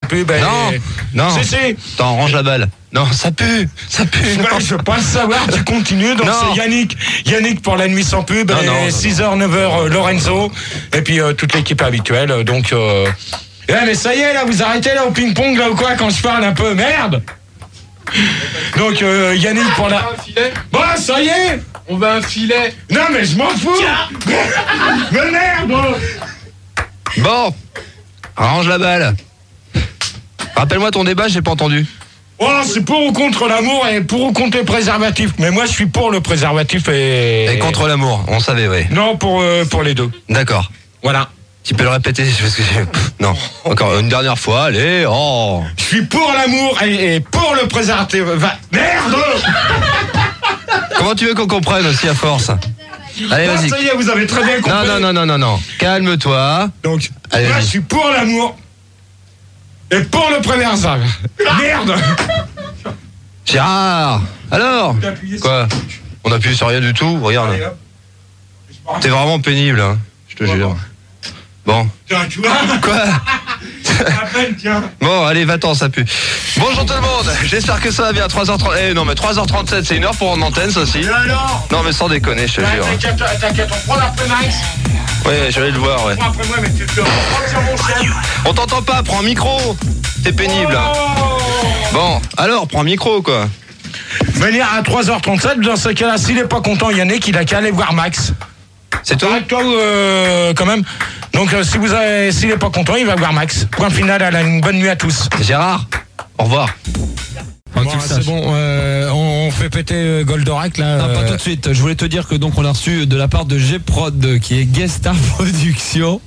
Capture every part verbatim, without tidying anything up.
pub. Et... Non, non. Si, si. Attends, range la balle. Non, ça pue, ça pue. Bah, je veux pas le savoir, tu continues. Donc non. c'est Yannick, Yannick pour la nuit sans pub. Non, et non, six heures, neuf heures, euh, Lorenzo. Et puis euh, toute l'équipe habituelle. Donc, euh... ouais, mais ça y est, là, vous arrêtez là au ping-pong, là ou quoi, quand je parle un peu, merde. Donc euh, Yannick pour la... Bon, ça y est. On veut un filet. Non, mais je m'en fous. Mais merde. Bon, range la balle. Rappelle-moi ton débat, j'ai pas entendu. Oh, c'est pour ou contre l'amour et pour ou contre les préservatifs. Mais moi, je suis pour le préservatif et... Et contre l'amour, on savait, oui. Non, pour, euh, pour les deux. D'accord. Voilà. Tu peux le répéter parce que j'ai... Non, encore une dernière fois, allez, oh. Je suis pour l'amour et, et pour le préservatif. Va... Merde. Comment tu veux qu'on comprenne aussi à force? Allez, Ah, vas-y. ça y est, vous avez très bien compris. Non, non, non, non, non, non. Calme-toi. Donc, allez, moi, vas-y. je suis pour l'amour et pour le préservatif. Merde. Gérard, alors quoi? On appuie sur rien du tout, regarde. Allez, hop. T'es vraiment pénible, hein, je te jure. Bon. Tiens, tu vois. Quoi? À peine, tiens. Bon, allez, va-t'en, ça pue. Bonjour tout le monde, j'espère que ça va bien. trois heures trente. Eh non, mais trois heures trente-sept, c'est une heure pour rendre l'antenne, ça aussi. Et alors? Non, mais sans déconner, je te jure. T'inquiète, t'inquiète, on prend l'après Max. Ouais, j'allais le voir, ouais. On prend après moi, mais tu te prends sur mon chef. On t'entend pas, prends un micro. T'es pénible. Oh. Bon, alors, prends un micro, quoi. Venir à trois heures trente-sept, dans ce cas-là, s'il est pas content, Yannick, il a qu'à aller voir Max. C'est tout? Avec toi, euh, quand même. Donc, euh, si vous avez, s'il est pas content, il va voir Max. Point final, à la, une bonne nuit à tous. Gérard, au revoir. Bon, c'est bon, euh, on, on fait péter euh, Goldorak là. Non, pas euh... tout de suite. Je voulais te dire que donc on a reçu de la part de G-Prod qui est Guest Star Production.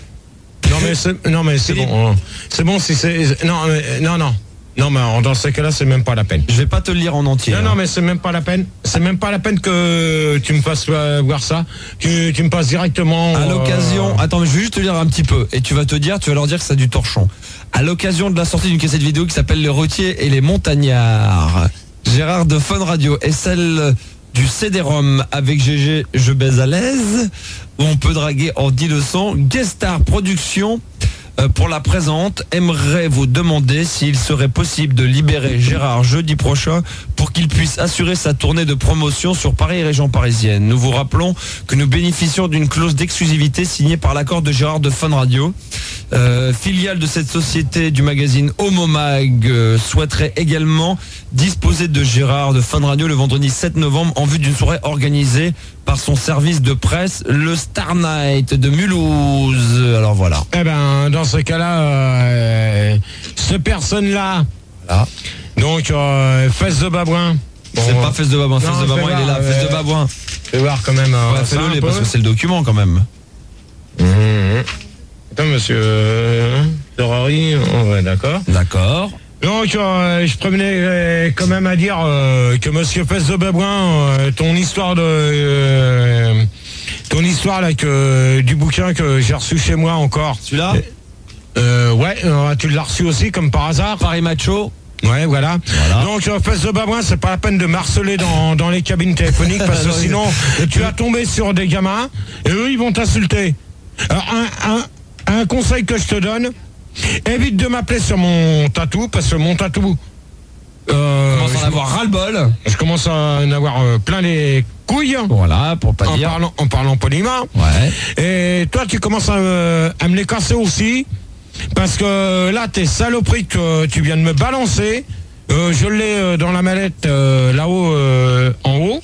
Non mais c'est, non mais c'est bon, hein. C'est bon si c'est, non mais, non non. Non mais dans ce cas-là, c'est même pas la peine. Je vais pas te le lire en entier. Non, hein. non, mais c'est même pas la peine. C'est même pas la peine que tu me fasses euh, voir ça. Tu, tu me passes directement. À l'occasion, euh... attends, mais je vais juste te lire un petit peu et tu vas te dire, tu vas leur dire que c'est du torchon. À l'occasion de la sortie d'une cassette vidéo qui s'appelle Les Routiers et les Montagnards, Gérard de Fun Radio et celle du C D-ROM avec G G Je baise à l'aise, où on peut draguer en dix leçons. Guest Star Production, euh, pour la présente, aimerait vous demander s'il serait possible de libérer Gérard jeudi prochain pour qu'il puisse assurer sa tournée de promotion sur Paris et région parisienne. Nous vous rappelons que nous bénéficions d'une clause d'exclusivité signée par l'accord de Gérard de Fun Radio. Euh, filiale de cette société du magazine Homo Mag euh, souhaiterait également disposer de Gérard de Fun Radio le vendredi sept novembre en vue d'une soirée organisée par son service de presse, le Star Night de Mulhouse. Alors voilà. Eh ben, dans ce cas-là, euh, cette personne-là, voilà. Donc, euh, Fesse de Babouin. Bon, c'est pas Fesse de Babouin, Fesse de Babouin, il est là, euh, Fesse de Babouin. Fais voir quand même. Euh, ouais, fais-le, parce que c'est le document quand même. Mmh. Attends, monsieur euh, Ferrari, oh, ouais, d'accord. D'accord. Donc, euh, je prévenais euh, quand même à dire euh, que monsieur Fesse de Babouin, euh, ton histoire de... Euh, ton histoire là, que, du bouquin que j'ai reçu chez moi encore. Celui-là euh, Ouais, euh, tu l'as reçu aussi comme par hasard. Paris Macho. Ouais, voilà. voilà. Donc, euh, Fesse de Babouin, c'est pas la peine de marceler dans, dans les cabines téléphoniques parce que sinon, tu vas tomber sur des gamins et eux, ils vont t'insulter. Alors, un, un, un conseil que je te donne, évite de m'appeler sur mon tatou parce que mon tatou... Euh, commence à en avoir ras-le-bol. Je commence à en avoir euh, plein les couilles. Voilà, pour pas en dire. Parlant, en parlant poliment. Ouais. Et toi, tu commences à, euh, à me les casser aussi. Parce que là, tes saloperies que tu viens de me balancer, euh, je l'ai euh, dans la mallette euh, là-haut, euh, en haut.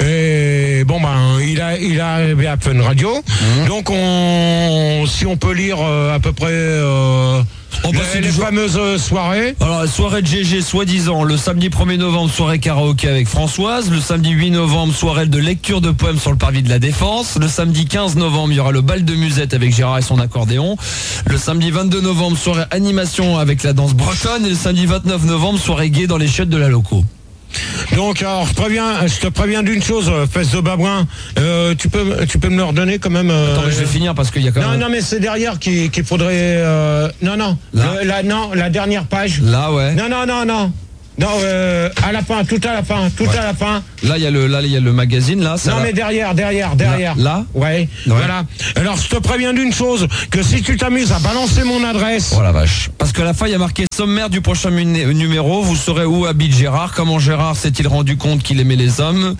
Et bon, ben, il a, il a arrivé à Fun Radio. Mmh. Donc, on, si on peut lire euh, à peu près euh, on les, les, les fameuses soirées. Alors, soirée de G G, soi-disant, le samedi premier novembre, soirée karaoké avec Françoise. Le samedi huit novembre, soirée de lecture de poèmes sur le parvis de la Défense. Le samedi quinze novembre, il y aura le bal de musette avec Gérard et son accordéon. Le samedi vingt-deux novembre, soirée animation avec la danse bretonne. Et le samedi vingt-neuf novembre, soirée gay dans les chiottes de la loco. Donc, alors, je, préviens, je te préviens d'une chose, Fesse de Babouin, euh, tu peux, tu peux me le redonner quand même. Euh, Attends, mais je vais finir parce qu'il y a quand non, même. Non, mais c'est derrière qu'il, qu'il faudrait. Euh, non, non, là. Le, la, non, la dernière page. Là, ouais. Non, non, non, non, Non, euh, à la fin, tout à la fin, tout ouais. à la fin. Là, il y a le, là, il y a le magazine, là. Ça non, va... mais derrière, derrière, derrière. Là, là ouais, ouais. Voilà. Alors, je te préviens d'une chose, que si tu t'amuses à balancer mon adresse. Oh la vache. Parce que à la fin, il y a marqué sommaire du prochain numéro. Vous saurez où habite Gérard. Comment Gérard s'est-il rendu compte qu'il aimait les hommes.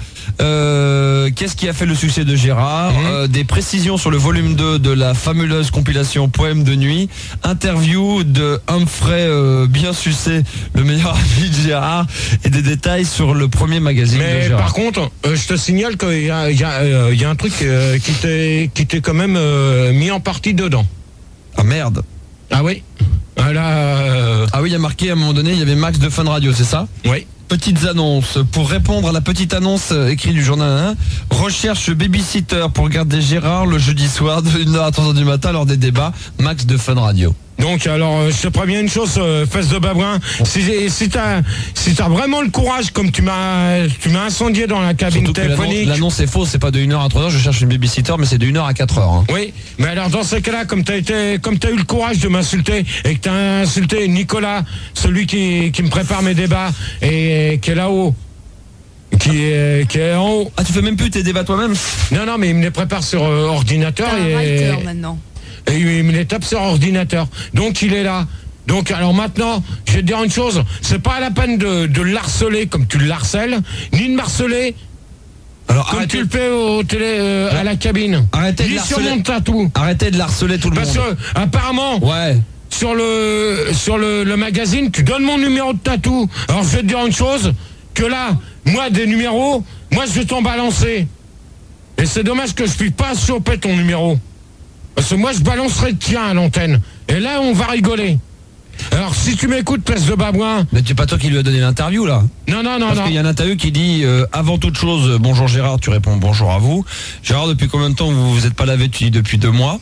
Euh, Qu'est-ce qui a fait le succès de Gérard. Mmh. euh, Des précisions sur le volume deux de la fabuleuse compilation Poèmes de nuit. Interview de Humphrey euh, bien sucé, le meilleur ami de Gérard, et des détails sur le premier magazine. Mais de Gérard. Par contre, euh, je te signale qu'il y a, il y a, euh, il y a un truc euh, qui t'est qui t'est quand même euh, mis en partie dedans. Ah merde. Ah oui. Ah, là, euh... ah oui, il y a marqué à un moment donné, il y avait Max de Fun Radio, c'est ça? Oui. Petites annonces. Pour répondre à la petite annonce écrite du journal un, recherche babysitter pour garder Gérard le jeudi soir de une heure à trois heures du matin lors des débats. Max de Fun Radio. Donc alors, je te préviens une chose, euh, fesse de babouin, si, si t'as si t'as vraiment le courage, comme tu m'as tu m'as incendié dans la cabine surtout téléphonique. L'annonce est fausse, c'est pas de une heure à trois heures, je cherche une babysitter, mais c'est de une heure à quatre heures. Hein. Oui, mais alors dans ce cas-là, comme t'as été, comme t'as eu le courage de m'insulter et que t'as insulté Nicolas, celui qui, qui me prépare mes débats et qui est là-haut. Qui est, qui est en haut. Ah, tu fais même plus tes débats toi-même? Non, non, mais il me les prépare sur euh, ordinateur. T'as et, un writer maintenant. Et il me les tape sur ordinateur. Donc il est là. Donc alors maintenant, je vais te dire une chose, c'est pas la peine de, de l'harceler comme tu le harcèles, ni de m'harceler alors, comme arrêtez... tu le fais au télé, euh, ouais. à la cabine. Arrêtez ni de sur mon tatou. Arrêtez de l'harceler tout le Parce monde. Parce que apparemment, ouais. sur le sur le, le magazine, tu donnes mon numéro de tatou. Alors je vais te dire une chose, que là, moi des numéros, moi je vais t'en balancer. Et c'est dommage que je puisse pas choper ton numéro. Parce que moi, je balancerai le tien à l'antenne. Et là, on va rigoler. Alors, si tu m'écoutes, place de babouin... Mais c'est pas toi qui lui as donné l'interview, là? Non, non, non, Parce non. qu'il y a une interview qui dit, euh, avant toute chose, bonjour Gérard, tu réponds bonjour à vous. Gérard, depuis combien de temps vous vous êtes pas lavé? Tu dis depuis deux mois.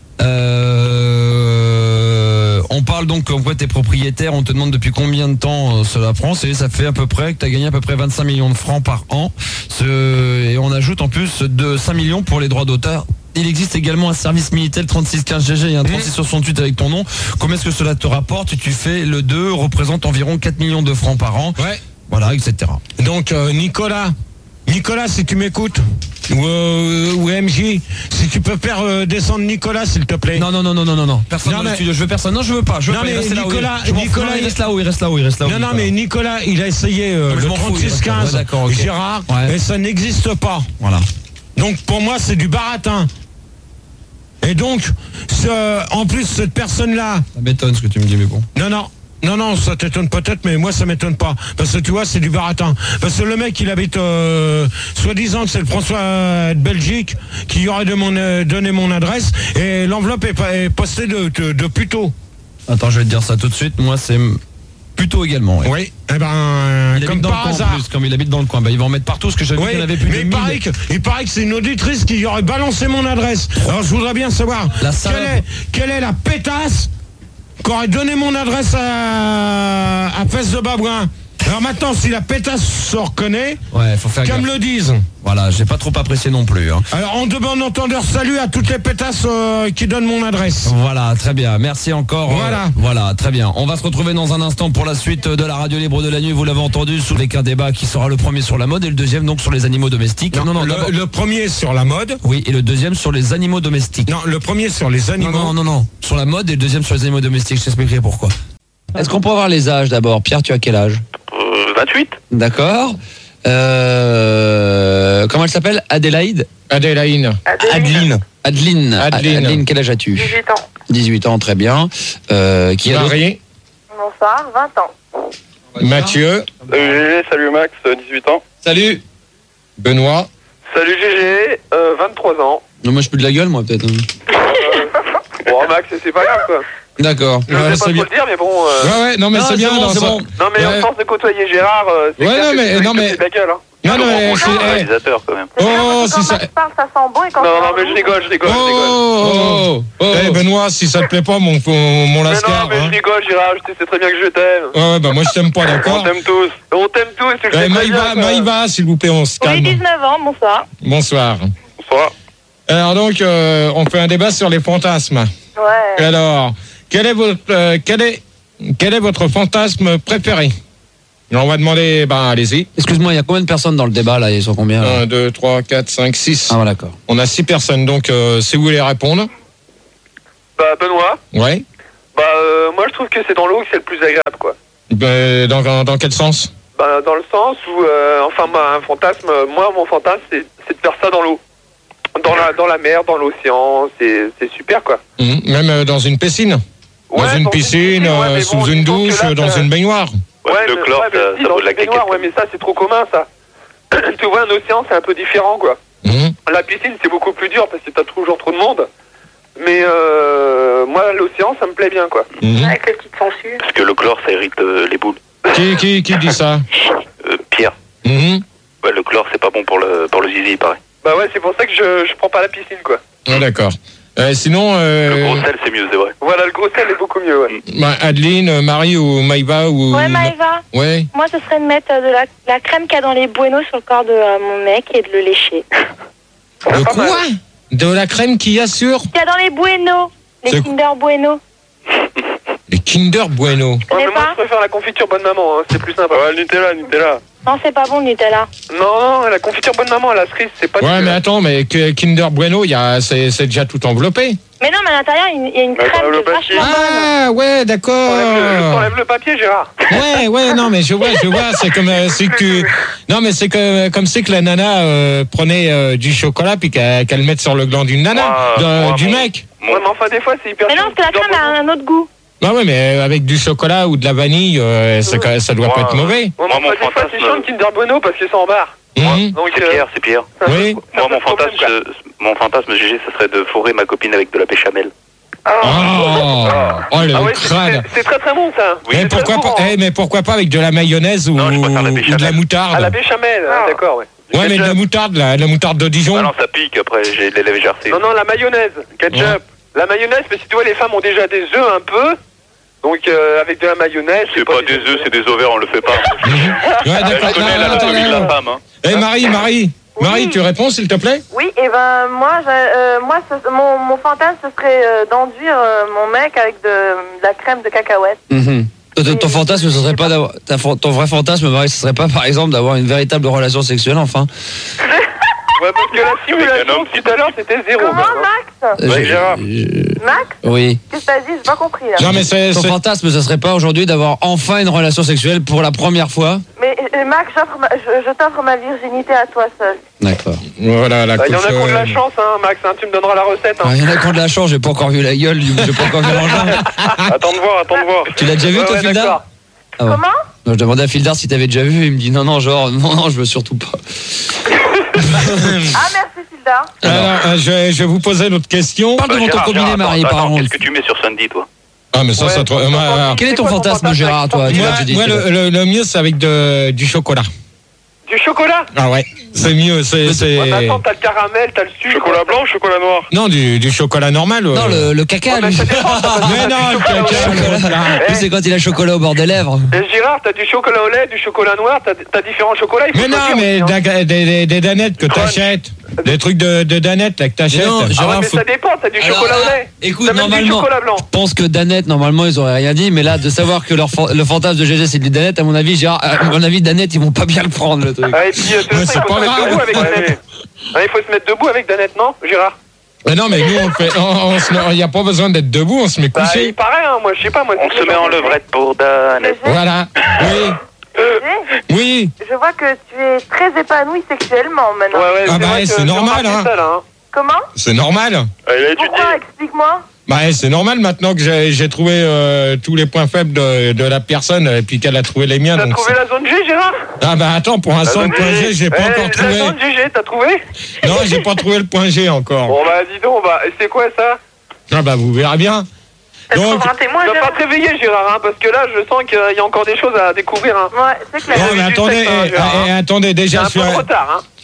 Euh, on parle donc comme quoi t'es propriétaire, on te demande depuis combien de temps euh, cela prend. Et ça fait à peu près que t'as gagné à peu près vingt-cinq millions de francs par an. Ce, et on ajoute en plus de cinq millions pour les droits d'auteur. Il existe également un service Minitel trente-six quinze G G et un trente-six soixante-huit avec ton nom. Combien est-ce que cela te rapporte? Tu fais le deux, représente environ quatre millions de francs par an. Ouais. Voilà, et cetera. Donc, euh, Nicolas, Nicolas, si tu m'écoutes, ou, euh, ou M J, si tu peux faire euh, descendre Nicolas, s'il te plaît. Non, non, non, non, non, non, non. Personne non, dans mais... le studio. Je veux personne. Non, je veux pas. Je veux non, pas. mais il reste Nicolas, là où il... Nicolas, il reste là où il reste là où il reste là où il reste là. Non, non, mais Nicolas, il a essayé euh, le trente-six quinze, ouais, okay. Gérard, ouais. et ça n'existe pas. Voilà. Donc, pour moi, c'est du baratin. Et donc, ce, en plus, cette personne-là... Ça m'étonne ce que tu me dis, mais bon. Non, non. Non, non, ça t'étonne peut-être, mais moi, ça m'étonne pas. Parce que tu vois, c'est du baratin. Parce que le mec, il habite, euh, soi-disant que c'est le François de Belgique qui aurait de mon, euh, donné mon adresse. Et l'enveloppe est, est postée de, de, de Puteaux. Attends, je vais te dire ça tout de suite. Moi, c'est... Plutôt également, ouais. Oui, eh ben, il comme dans par le hasard. Coin en plus, comme il habite dans le coin, bah, il va en mettre partout, parce que j'avais oui, vu qu'il y en avait plus mais de il mille. paraît, que, il paraît que c'est une auditrice qui aurait balancé mon adresse. Alors je voudrais bien savoir la quelle, est, quelle est la pétasse qui aurait donné mon adresse à, à Fesse de Babouin. Alors maintenant, si la pétasse se reconnaît, ouais, faut faire qu'elle me le dise. Voilà, j'ai pas trop apprécié non plus. Hein. Alors, en demande entendeur, salut à toutes les pétasses euh, qui donnent mon adresse. Voilà, très bien. Merci encore. Voilà. Euh, voilà, très bien. On va se retrouver dans un instant pour la suite de la radio libre de la nuit. Vous l'avez entendu, sous les un débat qui sera le premier sur la mode et le deuxième donc sur les animaux domestiques. Non, non, non. Le, le premier sur la mode. Oui, et le deuxième sur les animaux domestiques. Non, le premier sur les animaux. Non, non, non, non. Sur la mode et le deuxième sur les animaux domestiques. Je t'expliquerai pourquoi. Est-ce qu'on peut avoir les âges d'abord? Pierre, tu as quel âge? euh, vingt-huit. D'accord. Euh, comment elle s'appelle? Adélaïde? Adélaïne. Adeline. Adeline. Adeline. Adeline, quel âge as-tu? dix-huit ans. dix-huit ans, très bien. Euh, qui a Marie. Bonsoir, vingt ans. Mathieu. Euh, salut Max, dix-huit ans. Salut. Benoît. Salut Gégé, euh, vingt-trois ans. Non, moi je peux de la gueule, moi peut-être. Bon Max, c'est pas grave quoi. D'accord. Je Ouais, sais pas c'est trop bien. le dire, mais bon. Euh... Ouais, ouais, non, mais Non, c'est c'est bien. bon, dans c'est ça. bon. Non mais Ouais. en sens de côtoyer Gérard, euh, c'est Ouais, clair non, que mais- tu non, mais- de la gueule. Hein. Non, non, mais bon, c'est- bon, eh. réalisateur quand même. Oh, quand si ça. Max parle, ça sent bon et quand Non, ça non, sent mais je bon, rigole, je rigole, je rigole. Oh, oh, Eh Benoît, si ça te plaît pas, mon, mon, mon Mais lascar. non, mais hein. je rigole, Gérard, je sais très bien que je t'aime. Ouais, ouais, bah moi je t'aime pas, On d'accord. t'aime tous. On t'aime tous, tu le Eh, sais très Maïva, bien. quoi. Maïva, s'il vous plaît, on se Oui, calme. dix-neuf ans, bonsoir. Bonsoir. Bonsoir. Alors donc, euh, on fait un débat sur les fantasmes. Ouais. Alors, quel est votre, euh, quel est, quel est votre fantasme préféré? On va demander, ben allez-y. Excuse-moi, il y a combien de personnes dans le débat là? Ils sont combien là un, deux, trois, quatre, cinq, six. Ah, ouais, d'accord. On a six personnes, donc euh, si vous voulez répondre. Bah, Benoît, Ouais. bah, euh, moi je trouve que c'est dans l'eau que c'est le plus agréable, quoi. Ben, dans, dans, dans quel sens? Bah, dans le sens où, euh, enfin, bah, un fantasme, euh, moi, mon fantasme, c'est, c'est de faire ça dans l'eau. Dans la, dans la mer, dans l'océan, c'est, c'est super, quoi. Mhm. Même euh, dans une piscine? Dans Ouais, une piscine, ouais, euh, mais sous bon, une disons que douche, là, dans ça- une baignoire? Ouais, le mais- chlore, ouais, mais ça- si, ça dans vaut de la une baignoire, caquette. ouais, mais ça, c'est trop commun, ça. Tu vois, un océan, c'est un peu différent, quoi. Mhm. La piscine, c'est beaucoup plus dur parce que t'as toujours trop de monde. Mais euh, moi, l'océan, ça me plaît bien, quoi. Mhm. Avec les petites sangsues. Parce que le chlore, ça irrite euh, les boules. Qui, qui, qui dit ça? Euh, Pierre, Mhm. ouais, le chlore, c'est pas bon pour le, pour le zizi, il paraît. Bah ouais, c'est pour ça que je, je prends pas la piscine, quoi. Ah, d'accord. Euh, sinon, Le euh, gros sel, c'est mieux, c'est vrai. Voilà, le gros sel est beaucoup mieux, ouais. bah, Adeline, euh, Marie ou Maïva ou... Ouais, Maëva, Ouais. moi ce serait de mettre euh, de la, la crème qu'il y a dans les buenos sur le corps de euh, mon mec et de le lécher. De pas mal. quoi? De la crème qu'il y a sur Qu'il y a dans les buenos, les C'est- Kinder Bueno. les Kinder Bueno. Ouais, connais mais moi, pas je préfère la confiture bonne maman, hein, c'est plus sympa. Ouais, Nutella, Nutella. Non, c'est pas bon le Nutella. Non, non, la confiture bonne maman à la cerise, c'est pas Ouais, mais dégueulasse. attends, mais que- Kinder Bueno, il y a, c'est, c'est déjà tout enveloppé. Mais non, mais à l'intérieur, il y a une- il y a une Bah, crème le qui est papier. vachement bonne. Ah, ouais, d'accord. T'enlèves le, t'enlèves le papier, Gérard. Ouais, ouais, non, mais je vois, je vois, c'est comme, euh, c'est que, non, mais c'est que, comme c'est que la nana euh, prenait euh, du chocolat puis qu'elle, qu'elle le mette sur le gland d'une nana, Moi, de- moi, du mon- mec. Mon- Ouais, mais enfin, des fois, c'est hyper Mais non, chaud, parce que la Kinder crème a Bueno. un autre goût. Bah ouais, mais avec du chocolat ou de la vanille, euh, c'est que- ça doit Moi, pas être mauvais. Ouais, mais Moi, mon enfin, des fois, c'est fantasme- chiant le Kinder Bueno parce qu'ils sont en barre. Mhm. Donc, C'est euh, Pierre, c'est Pierre. c'est un peu- Oui. c'est un Moi, peu mon le problème, fantasme, quoi. je- mon fantasme, G G, ce serait de fourrer ma copine avec de la béchamel. Oh, oh, le Ah ouais, c'est, crâne. c'est- c'est très très bon, ça. Oui, mais c'est pourquoi très pas, courant, eh, mais pourquoi pas avec de la mayonnaise ou, Non, je préfère la ou béchamel. de la moutarde? À la béchamel, ah, d'accord, ouais. Ouais, mais de la moutarde, là, de la moutarde de Dijon. Ah non, ça pique, après, j'ai les lèvres gercées. Non, non, la mayonnaise, ketchup. Ouais. La mayonnaise, parce que tu vois, les femmes ont déjà des œufs un peu. Donc, euh, avec de la mayonnaise. C'est pas des œufs, c'est des ovaires, on le fait pas. Ouais, d'accord. Je connais Non, l'anatomie attends, de la non. femme, hein. Eh, Marie, Marie, Oui. Marie, tu réponds, s'il te plaît? Oui, et ben moi, j'ai- euh, moi ce- mon, mon fantasme, ce serait euh, d'enduire euh, mon mec avec de, de la crème de cacahuète. Mhm. Ton, ton fantasme, ce serait pas d'avoir. ta fan- Ton vrai fantasme, Marie, ce serait pas, par exemple, d'avoir une véritable relation sexuelle, enfin. Ouais, parce que la simulation homme, tout à l'heure, c'était zéro. Comment, quoi. Max Euh, Ouais, je- Gérard. je- Max Oui. Qu'est-ce que t'as dit? J'ai pas compris, là. Non, mais c'est. Ton c'est- fantasme, ce serait pas aujourd'hui d'avoir enfin une relation sexuelle pour la première fois? Mais euh, Max, j'offre ma- je, je t'offre ma virginité à toi seul. D'accord. Voilà, la Bah, Il y en a qui ont de la cochonne. chance, hein, Max. Hein, tu me donneras la recette. Hein. Il y en a qui ont de la chance, j'ai pas encore vu la gueule, j'ai pas encore vu l'engin. Attends de voir, attends de voir. Tu l'as déjà vu, Ouais, toi, ouais, Fildar? d'accord. Ah ouais. Comment? Non, je demandais à Fildar si t'avais déjà vu, il me dit non, non, genre, non, non, je veux surtout pas. Ah, merci, Hilda. Alors, euh, je, vais, je vais vous poser une autre question. Parle Bah, devant ton Gérard, combiné, Gérard, Marie, attends, par attends, contre. qu'est-ce que tu mets sur Sandy, toi? Ah, mais ça, Ouais, ça. te- faut- euh, moi, Quel est ton C'est quoi ton fantasme, fantasme Gérard, toi? avec Tu moi, l'as dit, moi, tu l'as- le, le- le mieux, c'est avec de, du chocolat. Du chocolat. Ah ouais, c'est mieux. C'est, c'est... Ouais, mais attends, t'as le caramel, t'as le sucre. Chocolat blanc, chocolat noir. Non, du, du chocolat normal. euh. Non, le, le caca, Ouais, mais lui. ça dépend, ça peut Mais être non, du le chocolat au caca, lait. le chocolat. Lui, c'est quand il a le chocolat au bord des lèvres. Et Gérard, t'as du chocolat au lait, du chocolat noir, t'as, t'as différents chocolats. Il faut Mais non, choisir mais aussi, hein. des, des, des, des danettes que Crunch. t'achètes. Des trucs de, de danettes là que t'achètes. Non, Ah ouais, Gérard, mais faut- ça dépend, t'as du Alors, chocolat au ah, lait. écoute, T'as même du normalement, chocolat blanc. je pense que Danette, normalement, ils auraient rien dit, mais là, de savoir que leur fan- le fantasme de G G, c'est du Danette, à mon avis, Gérard, à mon avis, Danette, ils vont pas bien le prendre, le truc. Ah, et puis, euh, Ouais, il c'est faut pas se mettre grave. debout avec Danette. Ah, il faut se mettre debout avec Danette, non, Gérard? Mais non, mais nous, on fait, on, on se met- il n'y a pas besoin d'être debout, on se met Bah, couché. il paraît, hein, moi, je sais pas, moi. On c'est se met en levrette pour Danette. Voilà. Oui. Gégé, Oui. je vois que tu es très épanoui sexuellement maintenant. Ouais, ouais, Ah bah, vrai que c'est j'ai normal, remarqué hein. ça, là, hein. Comment? C'est normal. Pourquoi? Explique-moi. Bah, c'est normal maintenant que j'ai, j'ai trouvé euh, tous les points faibles de, de la personne et puis qu'elle a trouvé les miens. T'as donc trouvé c'est- la zone G, Gérard? Ah bah attends, pour un centre point G, j'ai pas Eh, encore La trouvé. zone G G, t'as trouvé? Non, j'ai pas trouvé le point G encore. Bon, bah, dis donc, bah, et c'est quoi ça? Ah bah vous verrez bien. T'as Donc, trouvé un témoin, Tu vas Gérard? pas te réveiller, Gérard, hein, parce que là, je sens qu'il y a encore des choses à découvrir, hein. Ouais, c'est clair. non, mais du attendez, sexe, hein, eh, Gérard, eh, hein. attendez, J'ai déjà un sur, peu de retard, hein.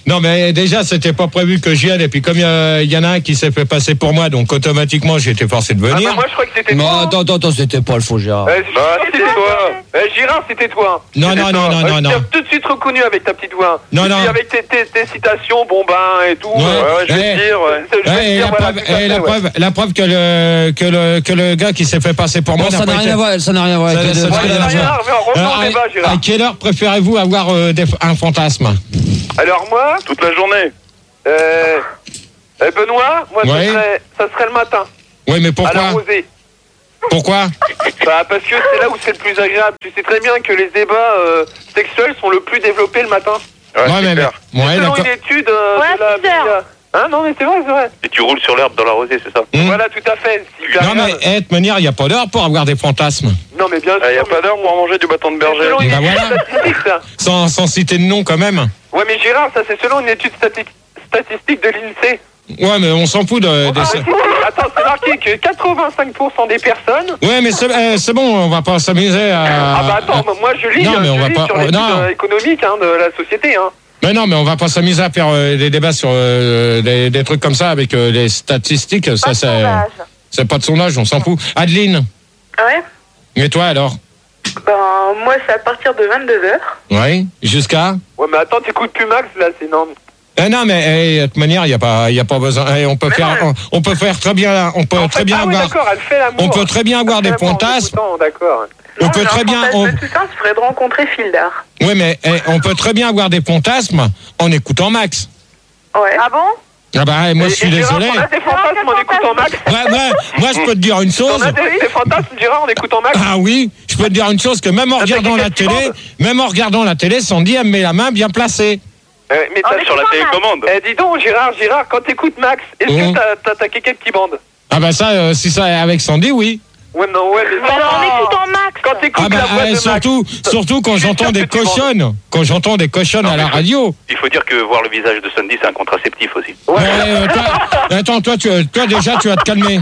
Non, mais déjà, c'était pas prévu que j'y vienne. Et puis, comme il y, y en a un qui s'est fait passer pour moi, donc automatiquement, j'ai été forcé de Ah venir. bah moi je crois que c'était Non, toi. attends, attends, attends, c'était pas le faux Gérard. Euh, Bah, c'était toi. Euh, Girard, c'était toi. Non, C'était non, toi. non, non, Euh, non, je non. t'ai tout de suite reconnu avec ta petite voix. Non, et non. Puis avec tes, tes, tes citations, bon ben et tout. Ouais. euh, Ouais, je vais Eh. te dire, ouais. je vais te Ouais, et dire, la, voilà, preuve, tout à et fait, la, ouais. preuve, la preuve que le, que, le, que le gars qui s'est fait passer pour moi Bon, ça pas n'a été- rien à voir, ça n'a rien à voir avec Ça- les ça deux. n'a Ouais, rien à Gérard, voir. mais revenons Alors, au débat, à, Gérard. à quelle heure préférez-vous avoir euh, des- un fantasme? Alors moi, Toute la journée. euh, euh, Benoît, moi Ouais. ça, serait, ça serait le matin, Oui, mais à pourquoi? la rosée. Pourquoi? Bah parce que c'est là où c'est le plus agréable. Tu sais très bien que les débats euh, sexuels sont le plus développés le matin. Ouais, Ouais, c'est mais, clair. mais- ouais, Selon d'accord. une étude euh, Ouais, de la... six heures. Hein, non mais c'est vrai, c'est vrai. Et tu roules sur l'herbe dans la rosée, c'est ça? Hmm. Voilà, tout à fait. Super Non, mais, agréable. eh, de toute manière, il n'y a pas d'heure pour avoir des fantasmes. Non mais bien sûr. Il n'y a mais pas d'heure pour manger du bâton de c'est berger. selon une Bah étude voilà. statistique, ça. Sans, sans citer de nom, quand même. Ouais mais Gérard, ça c'est selon une étude stati- statistique de l'INSEE. Ouais, mais on s'en fout de... de Ah, ça. si, si, attends, c'est marqué que quatre-vingt-cinq pour cent des personnes... Ouais, mais c'est eh, c'est bon, on va pas s'amuser à... Ah bah attends, moi je lis, Non, mais je on va lis pas- sur oh, l'étude non. euh, économique hein, de la société. Hein. Mais non, mais on va pas s'amuser à faire euh, des débats sur euh, des, des trucs comme ça avec euh, les statistiques. Ça, Pas de c'est sondage. c'est pas de sondage, on s'en fout. Adeline, Ouais. et toi alors? Ben, moi, c'est à partir de vingt-deux heures. Oui, jusqu'à? Ouais mais attends, t'écoutes plus Max là, c'est non. Eh non, mais eh, de toute manière, il y a pas, il y a pas besoin. Eh, on peut Mais faire, non. on, on peut faire très bien, on peut En très fait, bien ah oui, avoir, d'accord, elle fait l'amour. on peut très bien avoir Elle des fait l'amour en fantasmes. écoutant, D'accord. On Non, peut j'ai très un bien, fantasme on, de tout ça, ce serait de rencontrer Fildar. oui, mais eh, on peut très bien avoir des fantasmes en écoutant Max. Ouais. Ah bon? Ah bah, eh, moi, Et- je suis et Gérard, désolé. on a des fantasmes en écoutant Max. Ouais, ouais, moi, je peux te dire une On chose. a des, des fantasmes, Gérard, en écoutant Max. Ah oui, je peux te dire une chose que même en Ah, regardant t'as la quelqu'un télé, qui même en regardant la télé, Sandy elle me met la main bien placée. Euh, mais Ah, t'as mais Sur la c'est pas mal. télécommande. Eh, dis donc, Gérard, Gérard, quand t'écoutes Max, est-ce Mhm. que t'as, t'as, t'as quelqu'un qui bande? Ah bah ça, euh, si ça est avec Sandy, oui. Ouais, non, ouais, mais Mais alors, en écoutant Max. quand t'écoutes Ah bah la voix eh, de surtout, Max. surtout quand Je suis j'entends sûr des que tu bandes. cochonnes, quand j'entends des cochonnes Non, à mais la je- radio. Il faut dire que voir le visage de Sandy, c'est un contraceptif aussi. Ouais, euh, toi, attends, toi, tu, toi déjà, tu vas te calmer.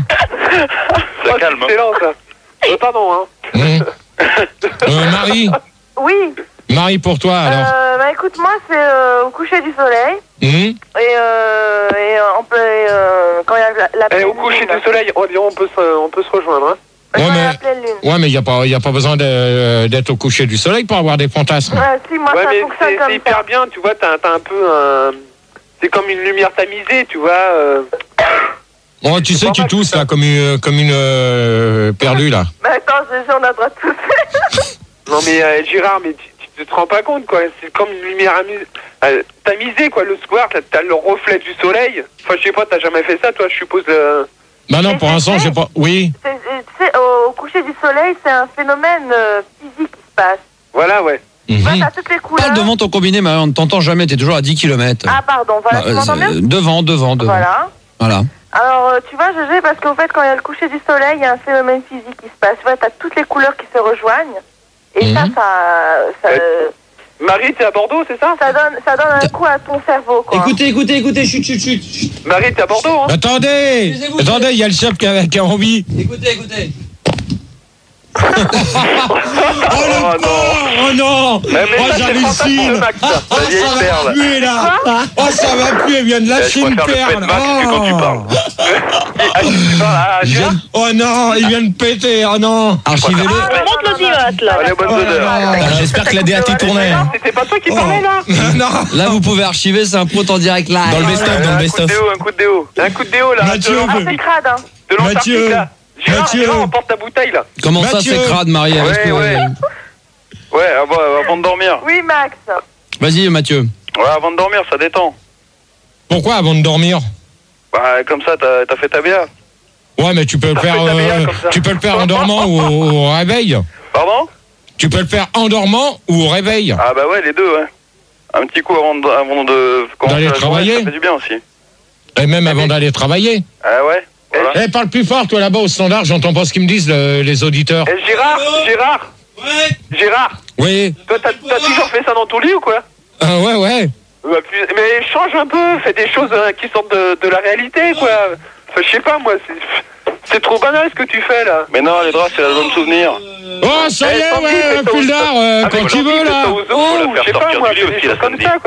Ça Oh, calme. c'est excellent, ça. Euh, pardon, hein. Hum. Euh, Marie, Oui. Marie pour toi alors. Euh, bah écoute, moi c'est euh, au coucher du soleil. Hum. Et, euh, et euh, on peut, euh, quand il y a la, la Eh, pleine au coucher lune. du soleil, on, on, peut se, on peut se rejoindre. Hein. Quand Ouais, il y a la mais- pleine lune. Ouais, mais il n'y a, pas- y a pas besoin de- d'être au coucher du soleil pour avoir des fantasmes. Ouais, si, moi Ouais, ça mais fonctionne c'est, comme c'est hyper ça. bien, tu vois, t'as, t'as un peu un... C'est comme une lumière tamisée, tu vois. euh. Oh, tu sais, pas tu mal, tousses ça. là, comme une, comme une euh, perdue là. Mais attends, je- on a le droit de tousser. Non mais euh, Gérard, mais tu, tu te rends pas compte, quoi. C'est comme une lumière amu- euh, tamisée, quoi. Le soir, t'as, t'as le reflet du soleil. Enfin, je sais pas, t'as jamais fait ça, toi, je suppose. euh. Bah non, Mais pour c'est l'instant, vrai. j'ai pas. Oui. C'est- c'est- Tu sais, au, au coucher du soleil, c'est un phénomène euh, physique qui se passe. Voilà, ouais. Tu vois, Mhm. t'as toutes les couleurs. Parle devant ton combiné, mais on ne t'entend jamais, t'es toujours à dix kilomètres. Ah, pardon, voilà, tu m'entends mieux? devant, devant, devant. Voilà. Voilà. Alors, euh, tu vois, G G, parce qu'au fait, quand il y a le coucher du soleil, il y a un phénomène physique qui se passe. Tu vois, t'as toutes les couleurs qui se rejoignent. Et ça, Mhm. ça, ça, Ouais. Marie, t'es à Bordeaux, c'est ça? ça donne, ça donne un coup à ton cerveau, quoi. Écoutez, écoutez, écoutez, chut, chut, chut. chut. Marie, t'es à Bordeaux, hein? Attendez, Excusez-vous, attendez, il y a le chef qui a, qui a envie. Écoutez, écoutez. Oh le Oh, porc, oh non, Eh, mais oh ça, c'est le fantasme de j'hallucine. Max, ça. Oh, La vieille ça va perle. puer là. Oh ça va puer, il vient de lâcher Eh, je une préfère le perle. pet Max que quand tu parles. Ah, tu parles à Il Gérard? vient- Oh non, il vient de péter, oh non. Archivez-le. Ah, Monte le divote, là. Allez, bonne Oh odeur. là là. J'espère que la D A T tournait. Non, c'était pas toi qui parlais, là? Non. Là, vous pouvez archiver, c'est un pot en direct live. Dans le best-of, Euh, dans le un coup de best-of. déo, un coup de déo. Un coup de déo, là. Mathieu, de Ah, l'Antarctique, c'est crade, hein. de l'Antarctique, Mathieu. là. Gérard, Mathieu. Gérard, emporte ta bouteille, là. Comment ça, Mathieu. c'est crade, Marie? Ouais, Reste- ouais. Ouais, avant, avant de dormir. Oui, Max. Vas-y, Mathieu. Ouais, avant de dormir, ça détend. Pourquoi avant de dormir? Bah, comme ça, t'as, t'as fait ta bière. Ouais, mais tu peux le Ça faire, fait ta bière, euh, comme ça. tu peux le faire en dormant ou au, au réveil. Pardon? Tu peux le faire en dormant ou au réveil. Ah bah ouais, les deux, ouais. Un petit coup avant de, avant de commencer D'aller la journée, travailler. ça fait du bien aussi. Et même avant d'aller travailler. Ah ouais, voilà. Eh, parle plus fort, toi là-bas au standard, j'entends pas ce qu'ils me disent le- les auditeurs. Eh, Gérard, Gérard. Ouais. Gérard, Oui. toi, t'as, t'as toujours fait ça dans ton lit ou quoi? Ah ouais, ouais. Bah, puis- mais change un peu, fais des choses euh, qui sortent de, de la réalité, quoi. Enfin, je sais pas, moi, c'est, c'est trop banal ce que tu fais, là. Mais non, les draps, c'est l'album souvenir. Oh, ça y Eh, est, Sandy, ouais, fais ça au- Puldar, euh, Avec quand tu Sandy, veux fais ça là. aux Faut os, la ou faire je sais pas, sortir moi, du lit fais des aussi, choses la comme Sandy. ça, quoi.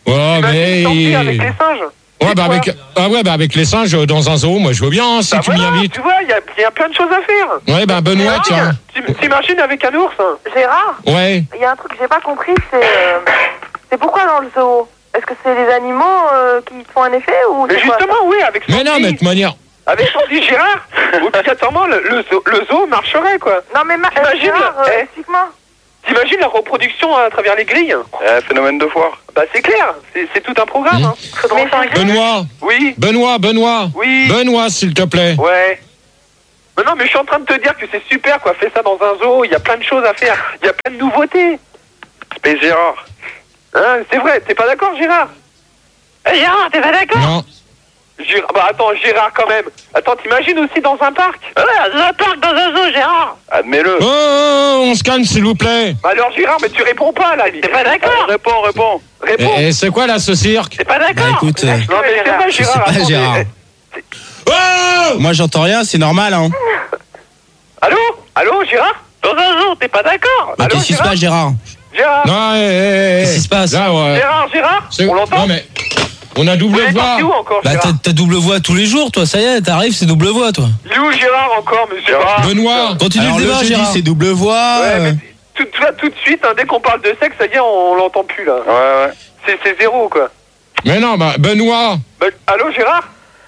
Ouais, mais. Imagine avec les singes. Ouais, bah avec, ah ouais, bah avec les singes euh, dans un zoo, moi je veux bien, hein, si Bah tu voilà, m'y invites. tu vois, il y a, y a plein de choses à faire. Ouais, bah Benoît, tiens. Tu- T'imagines avec un ours hein. Gérard, Ouais. il y a un truc que j'ai pas compris, c'est euh, c'est pourquoi dans le zoo? Est-ce que c'est les animaux euh, qui te font un effet ou Mais c'est quoi, justement, oui, avec son Mais non, mais de toute manière. avec son dit Gérard, obligatoirement, le, le, zoo, le zoo marcherait, quoi. ça? Non mais ma... euh, T'imagines, Gérard, euh, eh. explique-moi. T'imagines la reproduction à travers les grilles Euh, phénomène de foire. Bah c'est clair, c'est c'est tout un programme. Mmh. Hein. Mais j'ai- Benoît, Oui, Benoît, Benoît. oui, Benoît, s'il te plaît. ouais. Mais non, mais je suis en train de te dire que c'est super, quoi. Fais ça dans un zoo, il y a plein de choses à faire. Il y a plein de nouveautés. Space Gérard. Hein, c'est vrai, t'es pas d'accord, Gérard Eh, Gérard, t'es pas d'accord Non. Gérard, bah attends, Gérard quand même. Attends, t'imagines aussi dans un parc Ouais, dans un parc, dans un zoo, Gérard. Admets-le. Oh, oh, oh, on se calme, s'il vous plaît. Bah alors, Gérard, mais tu réponds pas, là. T'es pas d'accord Réponds, réponds. Réponds. Et, et c'est quoi là ce cirque? T'es pas d'accord Bah écoute, euh, Non, mais c'est vrai, je sais Gérard. pas, attends, Gérard. mais- Oh Moi j'entends rien, c'est normal hein. Allô Allô, Gérard Dans un zoo, t'es pas d'accord Bah, Allô, qu'est-ce qui se Gérard passe Gérard? Gérard Non, eh, eh, eh, Qu'est-ce qui se passe? Là, ouais. Gérard, Gérard C'est- On l'entend Non, mais. On a Vous double êtes voix. parti où encore, Bah Gérard t'as t'as double voix tous les jours toi, ça y est, t'arrives c'est double voix toi. Il est où Gérard encore, monsieur Gérard. Benoît. Continue Ah, le le débat jeudi Gérard. c'est double voix. Ouais, euh, mais tout, tout, là, tout de suite, hein, dès qu'on parle de sexe, ça y est, on, on l'entend plus, là. Ouais, ouais. C'est c'est zéro, quoi. Mais non, bah, Benoît. Bah, allô, Gérard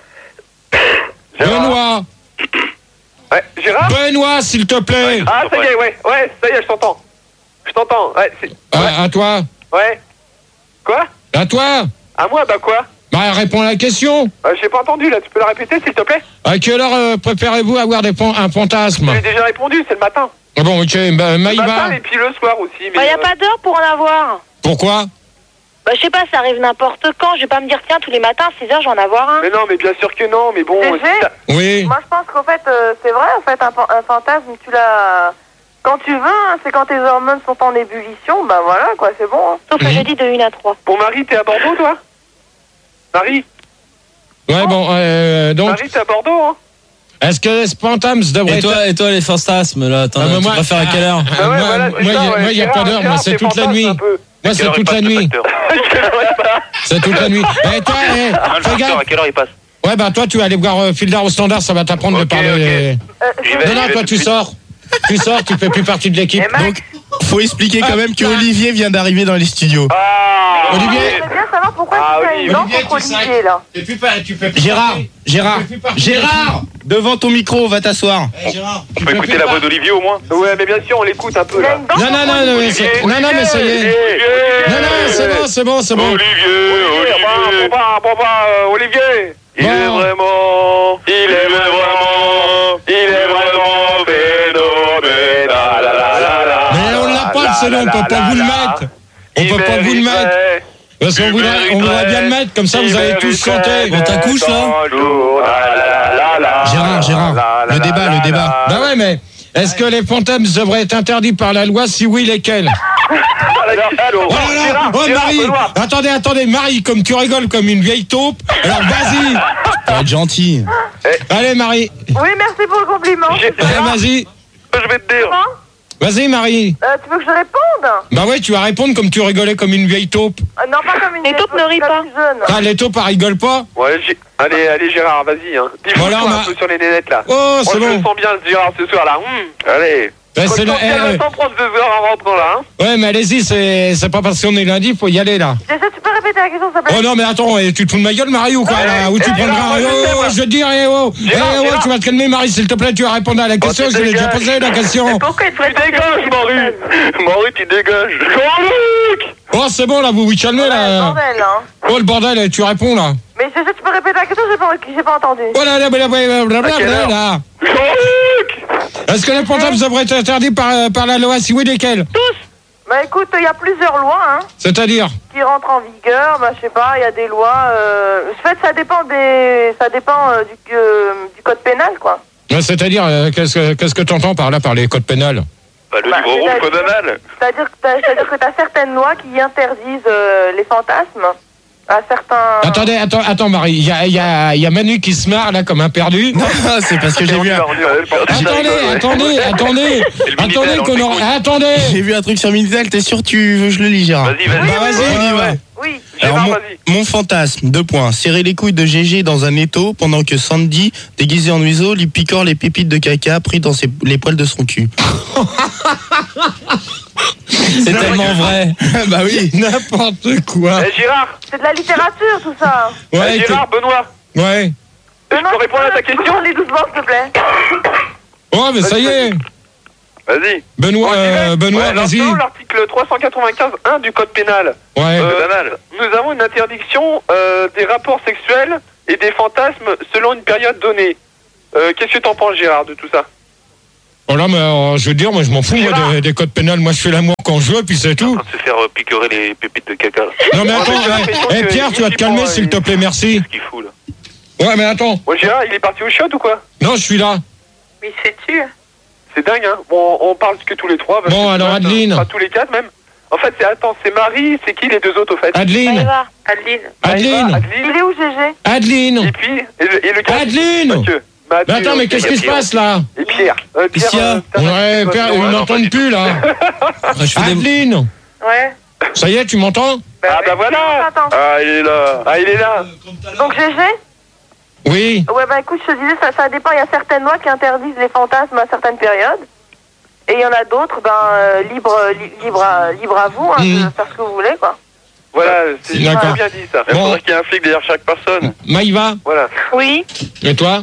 Benoît. Ouais, Gérard Benoît, s'il te plaît. Ah, ça y est, ouais, ouais, ça y est, je t'entends. Je t'entends, ouais, c'est... À, à toi. Ouais. Quoi À toi. À moi, bah quoi Bah, réponds à la question. euh, J'ai pas entendu, là, tu peux la répéter, s'il te plaît À quelle heure euh, préférez-vous avoir des fan- un fantasme? J'ai déjà répondu, c'est le matin. Ah bon, ok, bah, Le Maïva. matin et puis le soir aussi, mais... Bah y a euh, pas d'heure pour en avoir. Pourquoi? Bah je sais pas, ça arrive n'importe quand. Je vais pas me dire tiens tous les matins à six heures je vais en avoir un. Mais non, mais bien sûr que non, mais bon... C'est si vrai. t'as- Oui. Moi je pense qu'en fait euh, c'est vrai en fait un, fan- un fantasme tu l'as quand tu veux, hein, c'est quand tes hormones sont en ébullition, bah voilà quoi, c'est bon. Hein. Sauf Mhm. le jeudi de une à trois. Bon, Marie, t'es à Bordeaux, toi Marie Ouais, bon, euh, donc, Marie, t'es à Bordeaux, hein est-ce que les fantasmes devraient Et être... toi, et toi les fantasmes là, attends, Ah, bah, tu moi- préfères à quelle heure? Ah, Bah ouais, moi, voilà, moi, c'est y ça, a- ouais. moi, il n'y a pas Gérard, d'heure, moi, Gérard, c'est t'es toute la fantasme nuit. un peu. Moi, c'est toute la nuit. C'est toute la nuit. Eh, toi, eh, fais gaffe. À quelle heure il passe? Ouais, bah, toi, tu vas aller voir euh, Fildar au standard, ça va t'apprendre de Ok, parler. ok. les- Euh, J'y je- vais. Non, non, toi, tu sors. Tu sors, tu fais plus partie de l'équipe. Eh, Max, Donc faut expliquer quand même que Olivier vient d'arriver dans les studios. Ah Olivier. j'aimerais bien savoir pourquoi Ah, tu fais Olivier, une danse Olivier, contre tu sais. Olivier là. Tu fais plus, tu fais plus Gérard, partie. Gérard, Tu fais plus partie de Gérard, devant ton micro, va t'asseoir. l'équipe. Eh, Gérard, tu On peut fais écouter plus la par- voix d'Olivier au moins? Ouais, mais bien sûr, on l'écoute un peu, Il a là. une danse Non, non, contre non, non, mais Olivier. c'est- non, non, mais ça y est. Olivier Non, non, c'est bon, c'est bon, c'est bon. Olivier, Olivier, bah, Olivier. bon, bah, bon, bah, euh, Olivier Il est Bon. vraiment, il est vraiment, il est vraiment phénoménal. La, la, la, la, la. Mais on l'a pas, le on peut pas vous le mettre. On Il peut pas vous le mettre. mériterait Parce qu'on voudrait, on voudrait bien le mettre, comme ça vous allez tous chanter. On t'accouche, là Gérard, Gérard, Gérard, le débat, le débat. Bah ouais, mais est-ce que les fantasmes devraient être interdits par la loi? Si oui, lesquels? Ah, Oh là là, oh Marie, attendez, attendez, Marie, comme tu rigoles comme une vieille taupe, alors vas-y. Faut être gentil. Allez Marie, Oui, merci pour le compliment. J'ai- allez, vas-y, Je vais te dire. Comment vas-y Marie. Euh, tu veux que je réponde? Bah ouais, tu vas répondre comme tu rigolais comme une vieille taupe. Euh, Non, pas comme une Les vieille taupes ne rient la pas. plus jeune. Ah, les taupes, elles rigolent pas. Ouais, j'ai- allez, allez Gérard, vas-y. Hein. Dis-moi Voilà, on un a- peu sur les nénettes là. Oh, Moi, c'est je le bon. sens bien le Gérard ce soir là. Hum. Allez. Bah, Quand c'est le- on eh, va eh. s'en prendre deux heures en rentrant là. Hein. Ouais, mais allez-y, c'est c'est pas parce qu'on est lundi, faut y aller là. J'essaie, tu peux répéter la question, s'il te plaît? Oh non, mais attends, eh, tu te fous de ma gueule, Marie, ou quoi là? Où tu eh, prendras Gérard, un. moi, je sais, Oh, moi. je te dis, eh oh. Eh Gérard, oh, Gérard. tu vas te calmer, Marie, s'il te plaît, tu vas répondre à la question, tu je l'ai déjà dégages. posé la question. Pourquoi il te Tu dégages, Marie. Marie, tu dégages. Jean-Luc. Oh, c'est bon là, vous vous calmez Ouais, là. bordel, hein. Oh, le bordel, eh, tu réponds là. Mais j'essaie, tu peux répéter la question, j'ai pas, j'ai pas entendu. Oh là là, là, là, là, À quelle là, heure là. Jean-Luc. Est-ce que les fantasmes devraient être interdits par, par la loi? Si oui, lesquels? Bah écoute, il y a plusieurs lois, hein, C'est-à-dire? qui rentrent en vigueur. Bah je sais pas, il y a des lois. Euh... En fait, ça dépend des, ça dépend euh, du, euh, du code pénal, quoi. Ouais, C'est-à-dire, euh, qu'est-ce que qu'est-ce que t'entends par là, par les codes pénals? Bah, le Bah, livre rouge c'est-à-dire- code anal. C'est-à-dire que t'as, c'est-à-dire que t'as certaines lois qui interdisent euh, les fantasmes à certains. Attendez, attends, attends, Marie, il y a, il y, a, il y a Manu qui se marre là comme un perdu. Non, c'est parce que j'ai vu, un- Attendez, attendez, attendez, attendez qu'on aura... Attendez. j'ai vu un truc sur Minitel, t'es sûr tu veux que je le lis Gérard? Vas-y, vas-y. Bah vas-y, On y va. Oui. Alors, Gérard, mon, vas-y. mon fantasme, deux points. Serrer les couilles de G G dans un étau pendant que Sandy, déguisée en oiseau, lui picore les pépites de caca pris dans ses, les poils de son cul. C'est tellement vrai. Bah oui. N'importe quoi. Eh, Gérard, C'est de la littérature, tout ça. Ouais, eh, Gérard, Benoît, t'es- ouais. je peux répondre à ta Tu peux question? parler doucement, s'il te plaît. Oh, mais ça y est. Vas-y. Benoît, Bon, j'y vais. euh, Benoît, Ouais, alors, vas-y. selon l'article trois cent quatre-vingt-quinze un du code pénal, Ouais. euh, nous avons une interdiction euh, des rapports sexuels et des fantasmes selon une période donnée. Euh, Qu'est-ce que t'en penses, Gérard, de tout ça? Oh là, mais euh, je veux dire, moi je m'en fous moi, des, des codes pénals. Moi je fais l'amour quand je veux, puis c'est tout. Se faire euh, piquerer les pépites de caca. là. Non mais Ouais, attends, mais j'ai eh, l'impression eh, que Pierre, tu vas te il calmer prend, s'il il- te plaît, merci. Qu'est-ce qu'il fout là? Ouais, mais attends. Bon, Gérard, il est parti au shot ou quoi? Non, je suis là. Mais sais-tu C'est dingue, hein. Bon, on parle que tous les trois. parce Bon, que alors, sinon, Adeline. Pas tous les quatre, même. En fait, c'est, attends, c'est Marie, c'est qui les deux autres, au fait? Adeline. Maëva. Adeline. Adeline. Maëva, Il Adeline. est où, G G? Adeline. Et puis, et le, et le gars- Adeline. Mathieu. Mathieu, Mais attends, mais ok, qu'est-ce qui se Pierre. passe là? Et Pierre. Euh, Pierre, Qu'est-ce qu'il y a euh, t'as Ouais, pas- Pierre, pas- ils ouais, m'entendent plus là. Je fais des... Adeline. Ouais. Ça y est, tu m'entends? Ah bah voilà. Attends. Ah, il est là. Ah, il est là. Donc, G G? Oui. Ouais, bah écoute, je te disais, ça, ça dépend. Il y a certaines lois qui interdisent les fantasmes à certaines périodes. Et il y en a d'autres, ben, euh, libre, li- libre, à, libre à vous, hein, Mhm. de faire ce que vous voulez, quoi. Voilà, c'est D'accord. très bien dit ça. Il Bon. faudrait qu'il y ait un flic derrière chaque personne. Maïva. Voilà. Oui. Et toi?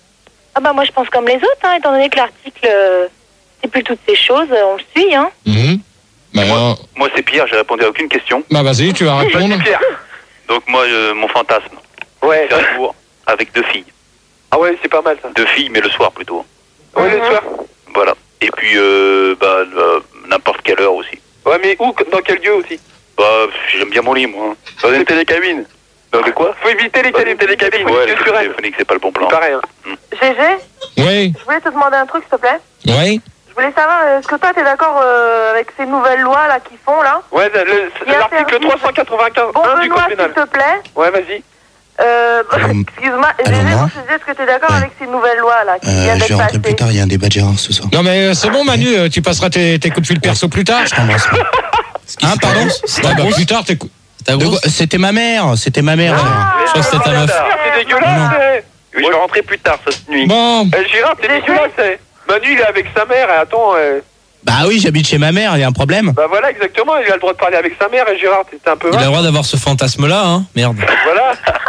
Ah bah moi je pense comme les autres, hein, étant donné que l'article euh, stipule toutes ces choses, euh, on le suit, hein. Mhm. Bah, euh, Moi c'est Pierre, j'ai répondu à aucune question. bah vas-y, tu vas répondre. Vas-y, Pierre. Donc moi euh, mon fantasme, Ouais. faire l'amour avec deux filles. Ah ouais, c'est pas mal ça. Deux filles mais le soir plutôt. Ouais, le soir. Voilà. Et puis euh, bah euh, n'importe quelle heure aussi. Ouais, mais où? Dans quel lieu aussi? Bah j'aime bien mon lit moi. hein. Dans une télécabine. Dans de quoi? Faut éviter les Dans une téléphoniques télécabine. Ouais, le sur elle. téléphonique c'est pas le bon plan. C'est pareil, hein. G G, Oui. je voulais te demander un truc, s'il te plaît. Oui. Je voulais savoir, euh, est-ce que toi, t'es d'accord euh, avec ces nouvelles lois, là, qu'ils font, là? Ouais, le- le- Il y a l'article interdit- trois cent quatre-vingt-quinze Bon, un du Benoît, code s'il pénal. te plaît. Ouais, vas-y. Euh, Euh, excuse-moi, G G, allô, moi donc je te disais, est-ce que t'es d'accord Ouais. avec ces nouvelles lois, là, qui Euh, viennent je vais d'être rentrer plus passées? tard, il y a un débat de Gérard ce soir. Non mais euh, c'est bon Manu, euh, tu passeras tes, tes coups de fil perso plus tard. Je t'embrasse. Hein, pardon Ah bah, plus tard tes coups. Ta De grosse quoi C'était ma mère, c'était ma mère. Gérard. Ah, Je crois que c'était ta meuf. C'est dégueulasse, c'est. Oui, je vais rentrer plus tard cette nuit. Bon. Eh, Gérard, t'es J'ai dégueulasse, c'est. Manu, il est avec sa mère, et attends, euh, Bah oui, j'habite chez ma mère, il y a un problème. bah voilà, exactement, il a le droit de parler avec sa mère, et Gérard, t'es un peu Il a le vache. droit d'avoir ce fantasme-là, hein. Merde. Voilà.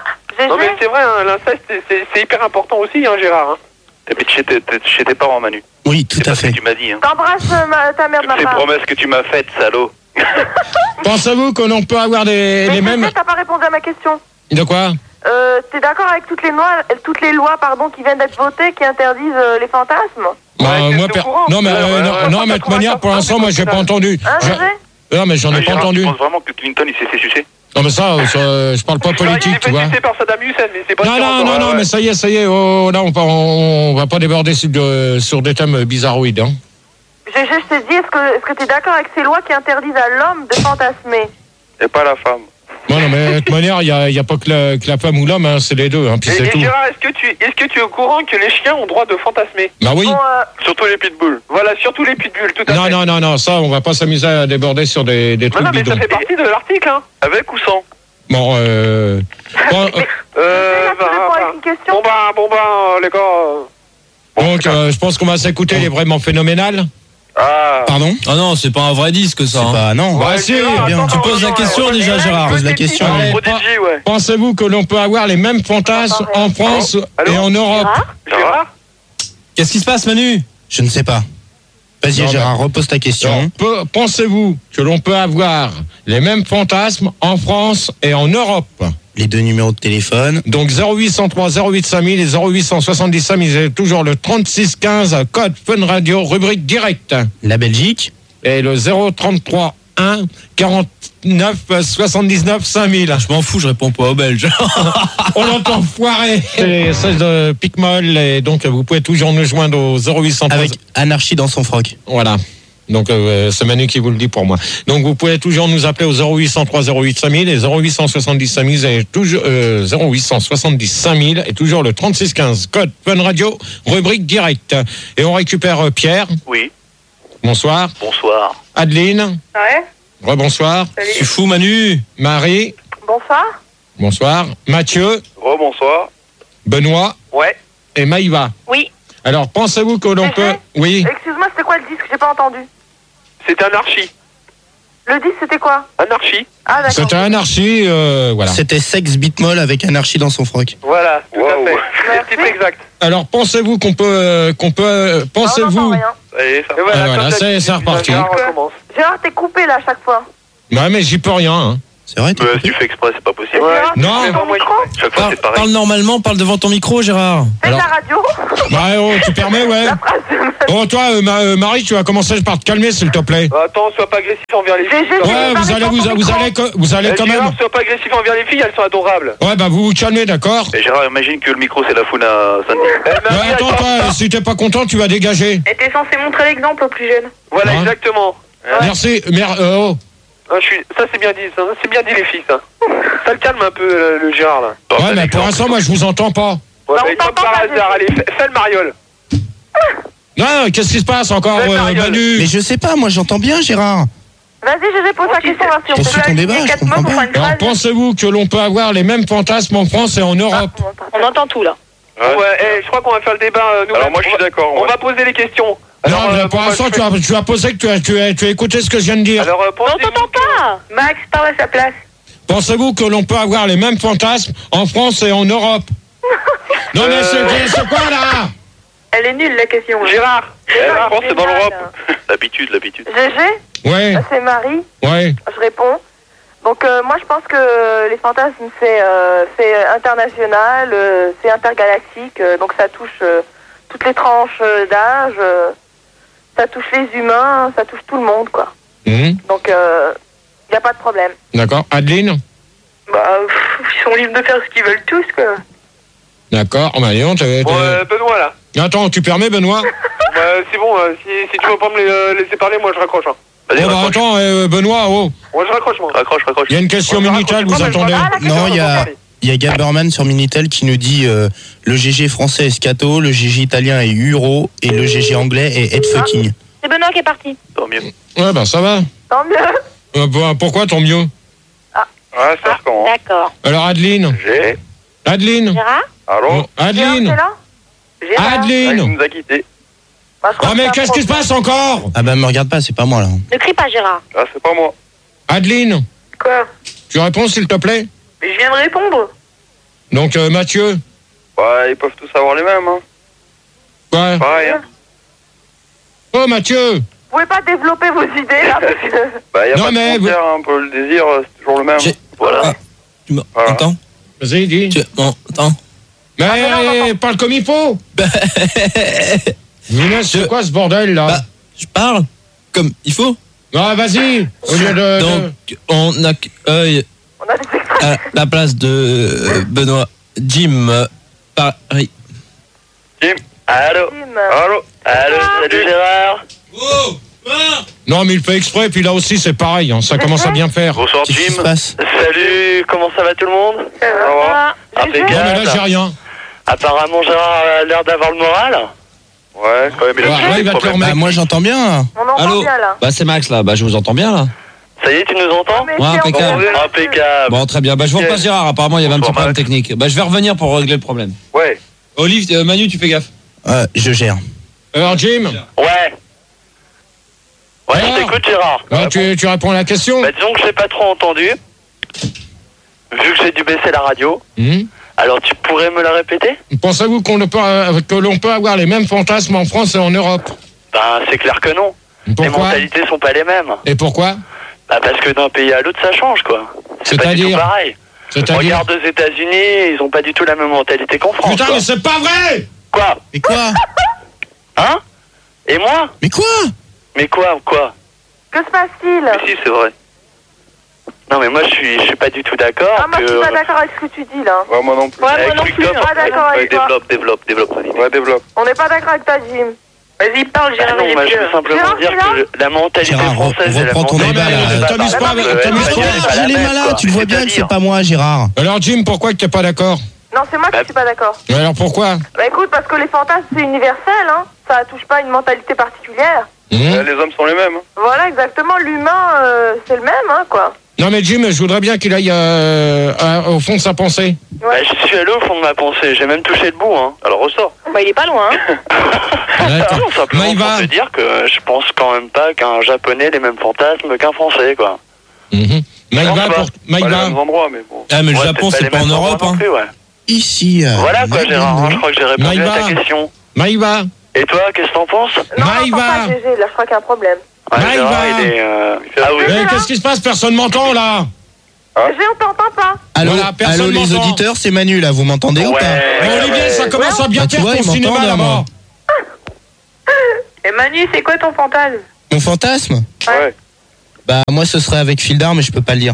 G Non, mais G, c'est vrai, hein, l'inceste, c'est- c'est c'est hyper important aussi, hein, Gérard. Hein. T'habites chez tes, t'es- chez tes parents Manu. Oui, tout C'est à pas ce que fait. tu m'as dit. Hein. t'embrasses euh, ma- ta mère de ma Toutes ces part. promesses que tu m'as faites, salaud. Pensez-vous que l'on peut avoir des, Mais les G G, mêmes... t'as pas répondu à ma question. De quoi? Euh, t'es d'accord avec toutes les lois, toutes les lois, pardon, qui viennent d'être votées, qui interdisent euh, les fantasmes? Bah, Ouais, moi, t'es per- au courant. non mais Ouais, euh, ouais, non, ouais, non, ouais, mais de toute ouais, manière pour ouais, l'instant ouais, moi j'ai ouais, pas entendu. Hein, Je- G G? Non mais j'en ai Ah, pas Gérard, entendu. Tu penses vraiment que Clinton il s'est fait sucer? Non mais ça, ça, je parle pas Gérard, il politique, est tu vois. fait sucer par Saddam Hussein, mais c'est pas Non sûr non encore, non ouais, non ouais. mais ça y est ça y est. Oh, là on, va- on, on va pas déborder sur, de- sur des thèmes bizarroïdes. Hein. G G, je te dis, est-ce que est-ce que t'es d'accord avec ces lois qui interdisent à l'homme de fantasmer? Et pas la femme. Non non mais de toute manière il y a, il y a pas que la, que la femme ou l'homme, hein, c'est les deux. Hein, puis Et, c'est et tout. Gérard, est-ce que, tu, est-ce que tu es au courant que les chiens ont droit de fantasmer? Bah oui. Bon, euh, Surtout les pitbulls. Voilà, surtout les pitbulls, tout à Non fait. non non non ça on va pas s'amuser à déborder sur des, des Non, trucs non, mais bidons. ça fait partie de l'article, hein. Avec ou sans? Bon euh, bon, euh, Euh, G G, là, tu bah, réponds bah, avec une question? bon bah, bon bah, euh, les gars. euh, donc euh, je pense qu'on va s'écouter les vraiment phénoménales. Ah. Pardon Ah non, c'est pas un vrai disque ça. C'est hein. pas. Non. Bah ouais, si, Gérard, bien. attends, Tu poses la attends, question ouais, déjà, ouais, Gérard. ouais, Pose la ouais, question. ouais. Allez, Prodigy, ouais. Pensez-vous que l'on peut avoir les mêmes fantasmes en France Allô et en Europe? Gérard Qu'est-ce qui se passe, Manu? Je ne sais pas. Vas-y Non, Gérard, repose ta question. Alors, peu- Pensez-vous que l'on peut avoir les mêmes fantasmes en France et en Europe? Les deux numéros de téléphone. Donc zéro huit cent trois zéro huit cinq mille et zéro huit cent soixante-dix cinq mille, c'est toujours le trente-six quinze, code Fun Radio, rubrique direct. La Belgique. Et le zéro trente-trois un quarante-neuf soixante-dix-neuf cinq mille. Je m'en fous, je réponds pas aux Belges. On l'entend foirer. C'est seize de Picmol et donc vous pouvez toujours nous joindre au zéro huit cent trois. Avec Anarchie dans son froc. Voilà. Donc euh, c'est Manu qui vous le dit pour moi. Donc vous pouvez toujours nous appeler au zéro huit cent trois zéro huit cinq mille et zéro huit cent soixante-dix cinq mille et toujours euh, zéro huit cent soixante-dix cinq mille et toujours le trente-six quinze, code Fun Radio, rubrique direct. Et on récupère euh, Pierre. Oui. Bonsoir. Bonsoir. Adeline. Ouais. Rebonsoir. Tu fous, Manu? Marie. Bonsoir. Bonsoir. Mathieu, Oh, bonsoir. Benoît Ouais. et Maïva. Oui. Alors, pensez-vous que l'on G G peut... Oui. Excuse-moi, c'était quoi le disque? J'ai pas entendu. C'était Anarchie. Le disque, c'était quoi? Anarchie. Ah, d'accord. C'était Anarchie, euh, voilà. C'était Sex Bitmol avec Anarchie dans son froc. Voilà, tout Wow. à fait. Merci. C'est le titre exact. Alors, pensez-vous qu'on peut... euh, qu'on peut euh, Ah, on n'entend pensez-vous... rien. Allez, ça Et voilà, Ah, voilà, comme c'est- d'habitude, c'est reparti. Gérard recommence. Gérard, t'es coupé là à chaque fois. Ouais, mais j'y peux rien. Hein. C'est vrai, t'es Ouais, coupé tu fais exprès, c'est pas possible. Ouais. Gérard, Non. tu fais ton micro? Chaque fois, Parle, c'est pareil. parle normalement, parle devant ton micro, Gérard. Fais de Alors- la radio. Bah, oh, tu permets, ouais. La phrase de Oh, toi, euh, Ma- euh, Marie, tu vas commencer par te calmer, s'il te plaît. Bah, attends, sois pas agressif envers les G G, filles. tu Ouais, veux vous parler allez, dans vous, ton vous micro? allez, co- vous allez Eh, quand Gérard, même... sois pas agressif envers les filles, elles sont adorables. Ouais, bah, vous vous calmez, d'accord? Et Gérard, imagine que le micro, c'est la foule à Sandy. Eh, Marie, Ouais, elle attends, parle toi, pas. si t'es pas content, tu vas dégager. Et t'es censé montrer l'exemple aux plus jeunes. Voilà, Hein exactement. Merci, mer euh, oh. Ah, je suis... Ça, c'est bien dit, ça. C'est bien dit, les filles, ça. Ça le calme un peu, le, le Gérard, là. Bon, Ouais, bah, mais d'accord. pour l'instant, moi, je vous entends pas. Ouais, Bah, bah, on il tombe t'entend par pas, hasard. G G. Allez, fais, fais le mariole. Non, qu'est-ce qui se passe encore, Ouais, euh, Mariole. Manu? Mais je sais pas, moi j'entends bien, Gérard. Vas-y, G G, pose ta question. Là, si on Poursuis peut ton aligner débat, je quatre comprends mots pour pas. faire une Alors, phrase. pensez-vous que l'on peut avoir les mêmes fantasmes en France et en Europe? On entend tout là. Ouais. Ouais, eh, je crois qu'on va faire le débat. euh, nous-mêmes. Alors, moi, je suis On va- d'accord. On moi. va poser les questions. Non, Alors, mais euh, pour bon, l'instant, moi, je tu fais- as, tu as posé que tu as, tu, as, tu as écouté ce que je viens de dire. Alors, euh, On pensez-vous t'entend que- pas. Max, parle à sa place. Pensez-vous que l'on peut avoir les mêmes fantasmes en France et en Europe? Non, mais c'est c'est quoi, là? Elle est nulle, la question. Gérard. Eh, la France, c'est dans Génial. l'Europe. L'habitude, l'habitude. G G, Ouais, c'est Marie. ouais. Je réponds. Donc euh, moi je pense que les fantasmes c'est euh, c'est international, euh, c'est intergalactique, euh, donc ça touche euh, toutes les tranches euh, d'âge, euh, ça touche les humains, ça touche tout le monde quoi. Mhm, Donc il euh, n'y a pas de problème. d'accord. Adeline? Bah pff, ils sont libres de faire ce qu'ils veulent tous quoi. D'accord. Oh, bah, dis donc, t'es- Bon, t'es- euh, Benoît, là. Attends, tu permets, Benoît? Bah, c'est bon, euh, si, si tu veux pas me les, euh, laisser parler, moi je raccroche. Hein. Vas-y, Oh, bah, raccroche. attends, euh, Benoît, oh. Moi je raccroche, moi. Raccroche, raccroche. Il y a une question Moi, je Minitel, raccroche vous pas, mais je attendez? raccroche. Ah, la Non, question, il y on a, va parler. il y a Gaberman sur Minitel qui nous dit euh, le G G français est scato, le G G italien est euro et le G G anglais est headfucking. C'est Benoît qui est parti. Tant mieux. Ouais, bah, ça va. Tant mieux. Euh, bah, pourquoi tant mieux? Ouais, ça recommence. D'accord. Alors, Adeline? J'ai. Adeline? Gérard Allô? Oh, Gérard, Adeline? t'es là Gérard. Ah, il Adeline? nous a quittés. Bah, je crois Oh, que mais c'est un qu'est-ce qui se problème. passe encore? Ah bah me regarde pas, c'est pas moi là. Ne crie pas Gérard. Ah, c'est pas moi. Adeline? Quoi? Tu réponds, s'il te plaît? Mais je viens de répondre. Donc, euh, Mathieu? Ouais, ils peuvent tous avoir les mêmes, hein. Quoi? Pareil, hein. Oh, Mathieu! Vous pouvez pas développer vos idées là parce que... Bah, y a Non, pas mais de frontière, hein, pour le désir, euh, c'est toujours le même. J'ai- Voilà. Ah, tu Voilà. m'entends? Vas-y, dis. Tu m'entends? Mais mais non, non, eh, parle comme il faut! Younes, c'est quoi ce bordel, là? Bah, je parle comme il faut. Ah, vas-y! Au lieu de... de- Donc on accueille On a des extraits. à la place de euh, Benoît Jim euh, Paris. Jim, allô? Jim. Allô? Allô? Salut Gérard. Non, mais il fait exprès, puis là aussi, c'est pareil, hein, ça commence à bien faire. Bonsoir Qu'est-ce qui se Jim. passe? Salut, comment ça va tout le monde? Ça va. Au revoir. G G. Impeccable. Non, mais là, j'ai rien. Apparemment Gérard a l'air d'avoir le moral. Ouais, quand même, il a Ouais, toujours là, des il va te le problèmes. remettre. Bah moi j'entends bien. On entend Allô? bien là. Bah c'est Max là, bah je vous entends bien là. Ça y est, tu nous entends? Mais Ouais, c'est impeccable. encore- Impeccable. Bon très bien, bah je vous Ok. repasse Gérard, apparemment il y avait un petit Bonsoir, problème Max. technique. Bah je vais revenir pour régler le problème. Ouais. Olive, euh, Manu tu fais gaffe. Euh, je gère. Alors, Jim, Ouais. Ouais, Alors je t'écoute Gérard. ah, tu, tu réponds à la question? Bah disons que j'ai pas trop entendu. Vu que j'ai dû baisser la radio. Hmm. Alors tu pourrais me la répéter? Pensez-vous qu'on ne peut, euh, que l'on peut avoir les mêmes fantasmes en France et en Europe? Ben c'est clair que non. Les Pourquoi? mentalités sont pas les mêmes. Et pourquoi? Bah parce que d'un pays à l'autre ça change quoi. C'est pas du tout C'est-à-dire? pareil. C'est-à-dire... Regarde aux États-Unis, ils ont pas du tout la même mentalité qu'en France. Putain, quoi. mais c'est pas vrai! Quoi? Mais quoi? Hein? Et moi? Mais quoi? Mais quoi? Quoi? Que se passe-t-il? Mais si, c'est vrai. Non mais moi je suis, je suis pas du tout d'accord. Ah, moi que... je suis pas d'accord avec ce que tu dis là. Ouais, moi non plus. Ouais, moi non plus, je suis pas d'accord avec toi. Développe, développe, développe. Ouais, développe. On n'est pas d'accord avec toi, Jim. Vas-y, parle, Ah non, moi je veux simplement Gérard, dire t'es là que le- la mentalité Gérard, re- française et la reprends ton mentalité... débat, là. de la T'amuses barbe, pas avec- euh, t'amuses elle pas. est pas la Il est même, malade, quoi. tu le vois bien que C'est-à-dire- c'est pas moi, Gérard. Alors, Jim, pourquoi que t'es pas d'accord? Non, c'est moi qui Bah- suis pas d'accord. Mais alors, pourquoi? Bah écoute, parce que les fantasmes c'est universel, hein. Ça touche pas une mentalité particulière. Hmm. Les hommes sont les mêmes. Voilà, exactement. L'humain, euh, c'est le même, hein, quoi. Non mais Jim, je voudrais bien qu'il aille euh, à- au fond de sa pensée. Bah, je suis allé au fond de ma pensée, j'ai même touché le bout, hein. Alors ressort. Bah, il est pas loin. Hein. D'accord. Non, simplement Maïva. pour te dire que euh, je pense quand même pas qu'un japonais ait les mêmes fantasmes qu'un français, quoi. Mhm. Maïva, Non, pour... Pas Maïva. les mêmes endroits, mais bon. Ah, mais le Ouais, Japon, peut-être c'est pas pas les en mêmes Europe, endroits non hein. plus, ouais. Ici. euh, Voilà quoi, Gérard, hein, je crois que j'ai répondu Maïva. à ta question. Maïva. Et toi, qu'est-ce que t'en penses? Non, Maïva. non, pas G G, là, je crois qu'il y a un problème. Ouais, Maïva. Gérard, il est, euh, il fait- Ah oui. Eh, qu'est-ce qui se passe? Personne m'entend là. G G, on t'entend pas. Allô, Voilà, personne allô les m'entend. auditeurs, c'est Manu là, vous m'entendez ou Ouais. pas? Mais Olivier, ça commence à bien Bah, tu faire vois, ton ils cinéma m'entendent, là-bas. moi. Et Manu, c'est quoi ton fantasme? Mon fantasme? Ouais. Bah, moi ce serait avec Fildar, mais je peux pas le dire.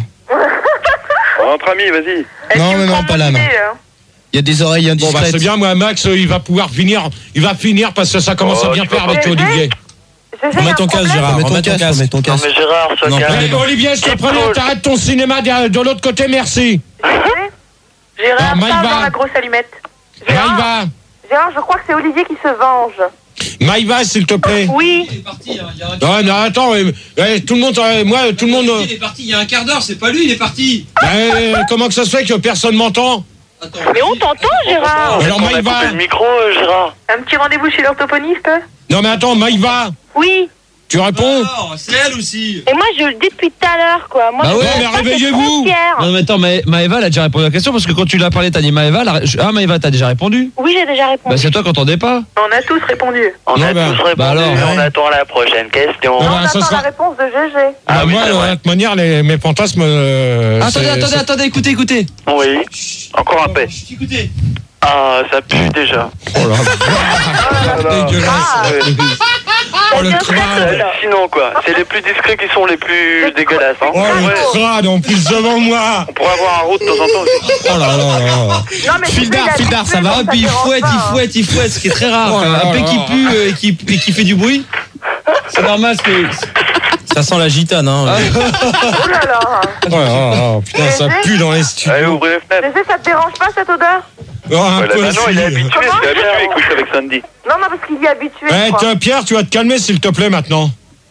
Entre amis, vas-y. Est-ce Non, qu'il mais me non, prend pas mon là, non. idée, hein? Il y a des oreilles Bon bah indiscrètes. c'est bien, moi Max, euh, il va pouvoir finir, il va finir parce que ça commence Oh, à bien tu faire vas avec pas. Olivier. G G, il y a Remets un ton casque, problème. Gérard. Remets ton Remets ton casque, casque. remets ton Non casque. mais Gérard, sois Non, calme. pas Eh, Olivier, je te Keep prie, cool. t'arrêtes ton cinéma de, de l'autre côté, merci. G G, Gérard, Ah, parle Maïva. dans la grosse allumette. Gérard, Maïva, Gérard, je crois que c'est Olivier qui se venge. Maïva, s'il te plaît. Oui. Il est parti, hein, il y a un Ouais, mais attends, euh, euh, tout le monde, euh, moi, tout le monde. euh, Il est parti il y a un quart d'heure, c'est pas lui, il est parti. euh, comment que ça se fait que personne m'entend? Attends. Mais on t'entend, Gérard. Alors, On a Maïva. coupé le micro, euh, Gérard. Un petit rendez-vous chez l'orthophoniste? Non mais attends, Maïva, Oui. tu réponds? Alors, c'est elle aussi. Et moi, je le dis depuis tout à l'heure, quoi. Moi, Bah je ouais, sais mais pas, c'est réveillez-vous. frontière. Non mais attends, Ma- Maëva elle a déjà répondu à la question parce que quand tu l'as parlé, t'as dit Maëva. elle a- Ah Maëva, t'as déjà répondu. Oui, j'ai déjà répondu. Bah c'est toi qu'on t'entendait pas. On a tous répondu. On Non, a bah, tous répondu, bah alors, on ouais. attend la prochaine question. Ah, Non, bah, on ça attend sera- la réponse de G G. Ah Bah, oui, moi, c'est de vrai. toute manière, les, mes fantasmes. euh, attendez, c'est- attendez, c'est- attendez, écoutez, écoutez. Oui, encore un paix. Écoutez. Ah, ça pue déjà. Oh là là. Dégueulasse. Ah. Oh le C'est crâne. Hallucinant quoi. C'est les plus discrets qui sont les plus dégueulasses. Hein. Oh le Ouais. crâne en plus devant moi. On pourrait avoir un route de temps en temps aussi. Oh là là là là. Non, mais Fildar, G G, il a Fildar, dit ça que va, donc Ah puis il dérange fouette, pas, il hein. fouette, il fouette, ce qui est très rare. Oh quoi. là Un là. pet qui pue euh, et qui, et qui fait du bruit. C'est normal parce que. Ça sent la gitane, hein. Oh là là. Oh là là, putain, ça pue dans les Allez, studios. ouvrez les fenêtres. G G, ça te dérange pas cette odeur? Oh, un Ouais, là, peu bah non, il est aussi. habitué, Comment il est habitué, écoute, avec Sandy. Non, non, parce qu'il y est habitué. Eh, quoi. tiens, Pierre, tu vas te calmer s'il te plaît maintenant.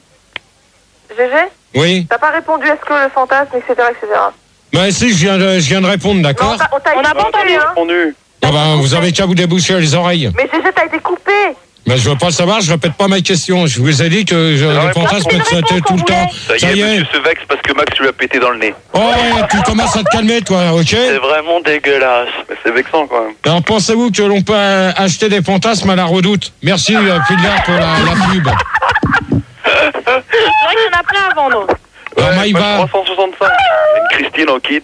G G, Oui. t'as pas répondu à ce que le fantasme, et cetera, et cetera. Bah si, je viens de, je viens de répondre, Non, d'accord? t'as- on t'a On n'a été pas coupé, entendu. hein. Répondu. Ah bah, vous avez qu'à vous déboucher les oreilles. Mais G G, t'as été coupé. Mais je veux pas le savoir, je répète pas ma question. Je vous ai dit que je, Alors, les réponse, fantasmes c'est une c'était réponse tout le qu'on temps. voulait. Ça y est, est. monsieur se vexe parce que Max lui a pété dans le nez. Oh, tu commences à te calmer, toi, ok? C'est vraiment dégueulasse. Mais c'est vexant quand même. Alors, pensez-vous que l'on peut euh, acheter des fantasmes à la Redoute? Merci, euh, Fildar, pour la, la pub. C'est vrai qu'il y en a plein à vendre. Alors, Maïva, trois cent soixante-cinq. Une Christine en kit.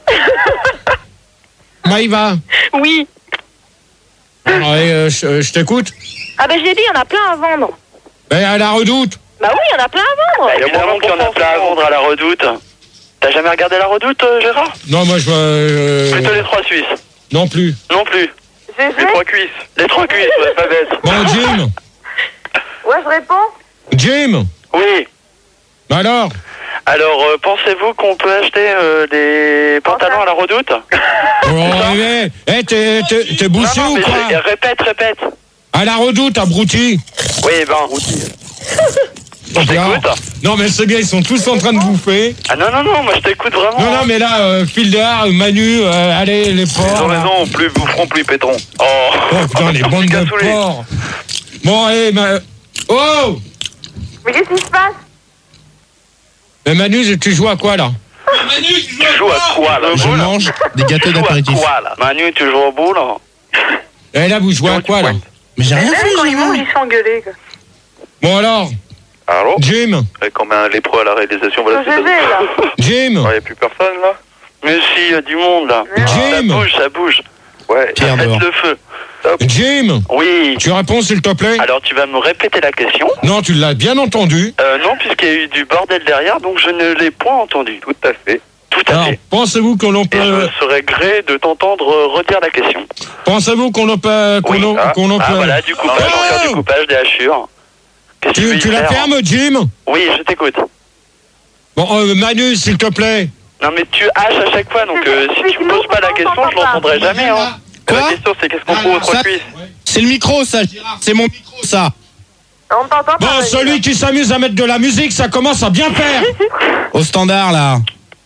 Maïva, Oui. alors, euh, je, je t'écoute. Ah ben je l'ai dit, il y en a plein à vendre. Eh, à la Redoute. Bah oui, il y en a plein à vendre. Bah, évidemment qu'il y en a plein à vendre à la Redoute. T'as jamais regardé la Redoute, euh, Gérard? Non, moi, je... Euh, Plutôt les trois Suisses. non plus. Non plus. G G, Les trois cuisses. Les trois cuisses, ouais, pas bête. Bon, Jim. ouais, je réponds. Jim. Oui. Alors, Alors, euh, pensez-vous qu'on peut acheter euh, des pantalons à la Redoute? oh, eh, eh, t'es, t'es, t'es bouché Non, non, ou mais quoi? je- répète, répète. À la Redoute, abruti. Oui, ben. Je t'écoute. Non, mais c'est bien, ils sont tous en train de bouffer. Ah non, non, non, moi je t'écoute vraiment. Non, non, mais là, euh, Fildar, Manu, euh, allez, les Ils porcs. ont là. raison, plus boufferont, plus ils péteront. Oh, Oh putain, les bandes de Cassoulet. porcs. Bon, allez, ma... Oh. Mais qu'est-ce qui se passe? Mais Manu, tu joues à quoi, là? Manu, tu joues Tu joues à quoi là? Je Boule mange des gâteaux Tu joues à d'apéritif. quoi là? Manu, tu joues au boule là? Et là, vous jouez à quoi, là? Mais j'ai rien Eh, fait, quand je ils mangent, ils se font engueuler, quoi. Bon, alors, Allô? Jim, Et comme un lépreux à la réalisation, voilà. G G, là. Jim, Il n'y a plus personne là? Mais si, il y a du monde là. Ça Jim, bouge, ça bouge. Ouais, Pierre faites dehors. le feu. Hop. Jim, Oui. tu réponds, s'il te plaît? Alors tu vas me répéter la question? Non, tu l'as bien entendu. Euh, non, puisqu'il y a eu du bordel derrière, donc je ne l'ai point entendu. Tout à fait. Tout à Alors, fait. pensez-vous que l'on Et peut... je serais gré de t'entendre euh, redire la question. Pensez-vous qu'on en peut... qu'on Oui, en- ah, qu'on en ah, peut... voilà, du coupage, Oh encore du coupage, des hachures. Qu'est-ce que Tu, veux tu y la faire fermes, Jim? Oui, je t'écoute. Bon, euh, Manu, s'il te plaît. Non mais tu haches à chaque fois, donc euh, si tu me poses pas la question, je l'entendrai jamais. Hein. Quoi? La question c'est qu'est-ce qu'on fout aux trois Ça- cuisses? C'est le micro, ça. C'est mon micro, ça. On t'entend pas. Bon, Manu. celui qui s'amuse à mettre de la musique, ça commence à bien faire. Au standard, là.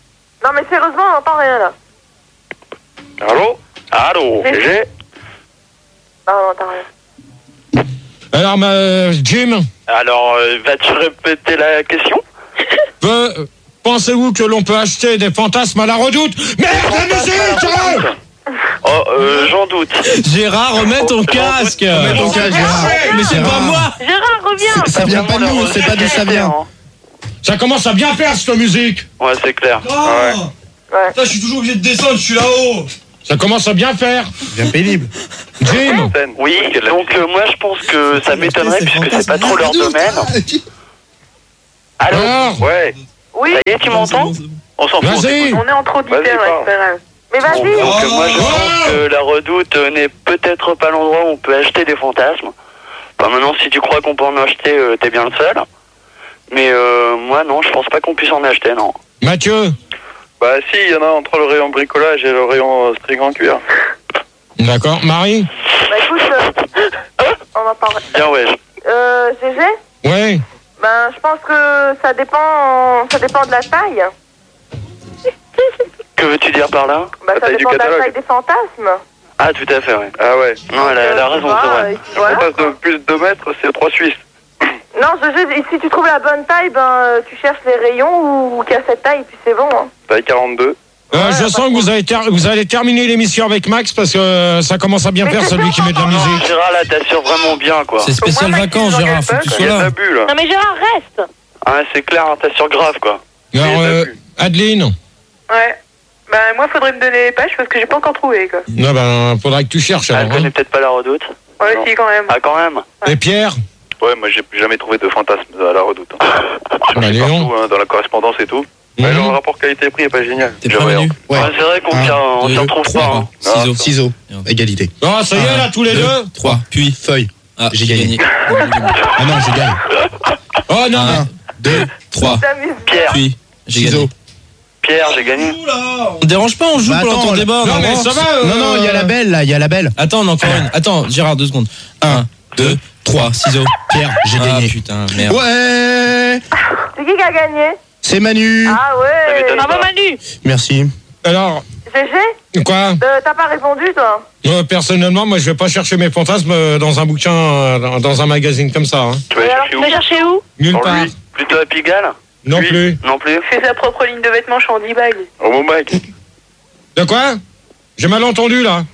Non, mais sérieusement, on n'entend rien, là. Allô? Allô, G G? Non, on n'entend rien. Alors, ma, Jim, Alors, euh, vas-tu répéter la question? peu- pensez-vous que l'on peut acheter des fantasmes à la Redoute? Merde, la musique! Oh, euh, j'en doute. Gérard, remets ton casque. Remets ton casque, Gérard. Mais c'est pas moi. Gérard, reviens. Ça vient pas de nous, on sait pas d'où ça vient. Ça commence à bien faire, cette musique. Ouais, c'est clair. Ouais. Ouais. Je suis toujours obligé de descendre, je suis là-haut. Ça commence à bien faire. Bien pénible. Jim, Oui, donc euh, moi je pense que ça m'étonnerait puisque c'est pas trop leur domaine. Allô? alors, Ouais. Oui, Ça y est, tu m'entends? On s'en fout. on vas-y. t'écoute. on est en trop Vas-y, d'hyper, ouais, parle. c'est pas grave. Mais vas-y. Donc euh, moi je Oh. pense que la Redoute euh, n'est peut-être pas l'endroit où on peut acheter des fantasmes. Enfin, maintenant si tu crois qu'on peut en acheter, euh, t'es bien le seul. Mais euh, moi non, je pense pas qu'on puisse en acheter, non. Mathieu. Bah si, il y en a entre le rayon bricolage et le rayon euh, string en cuir. D'accord. Marie. Bah écoute, euh, on en parle. Bien ouais. Euh, G G, Oui. ben je pense que ça dépend, ça dépend de la taille. Que veux-tu dire par là? Bah La ça taille du dépend de la catalogue. taille des fantasmes. Ah tout à fait, ouais. Ah ouais. Non, elle a, elle a Euh, tu raison, vois, c'est vrai. et puis voilà, On passe quoi. de plus de deux mètres, c'est trois Suisses. Non, G G, et si tu trouves la bonne taille, ben euh, tu cherches les rayons ou, ou qu'à cette taille, et puis c'est bon. Hein. Taille quarante-deux. Euh, Ouais, je pas sens que vous allez, ter- vous allez terminer l'émission avec Max parce que euh, ça commence à bien Mais faire c'est celui bien qui met de la sympa. musique. Gérard là t'assures vraiment bien quoi. C'est spécial Moi, vacances, Maxime, Gérard, faut que tu j'en Il y sois a de là. la bulle. Non mais Gérard, reste. Ah c'est clair, hein, t'assures grave quoi. Alors, Il y a de la euh, bulle. Adeline. Ouais. Ben moi, faudrait me donner les pages parce que j'ai pas encore trouvé, quoi. Non, ben, faudra que tu cherches. Elle Alors, hein. connaît peut-être pas la Redoute. Ouais, Non. si, quand même. Ah quand même. Et Pierre. Ouais, moi j'ai jamais trouvé de fantasme à la Redoute. Hein. Bah, dis donc. Partout, hein, dans la correspondance et tout. Mhm. Mais le rapport qualité-prix est pas génial. T'es J'ai pas rien. venu? Ouais. Ouais, c'est vrai qu'on Un, tient, on deux, t'y retrouve trois. pas. Hein. Ciseaux. Ciseaux. Égalité. Oh, ça y est, là, tous les deux. trois. Puis feuille. Ah, J'ai gagné. Ah non, j'ai gagné. Oh, non, un, deux, trois. T'amuses. Pierre, Puis J'ai ciseaux. gagné. Pierre, j'ai gagné. On dérange pas, on joue Bah, pendant attends, ton là- débat. non, on mais avance. ça va. euh, Non, non, il y a la belle là, il y a la belle. Attends, on a encore une. Attends, Gérard, deux secondes. Un, deux, trois, ciseaux. Pierre, j'ai Ah gagné. putain, merde. Ouais. C'est qui qui a gagné? C'est Manu. Ah Ça ouais. m'étonne Bravo pas. Manu. Merci. Alors, G G, quoi euh, t'as pas répondu, toi? Euh, Personnellement, moi, je vais pas chercher mes fantasmes euh, dans un bouquin, euh, dans, dans un magazine comme ça. Hein. Tu vas Et alors, chercher Tu où? vas chercher où? Nulle Oh, part. lui. Plutôt à Pigalle? Non Lui. plus. Non plus. Fais sa propre ligne de vêtements, je suis en dix-bag. Au moment mec. De quoi? J'ai mal entendu, là.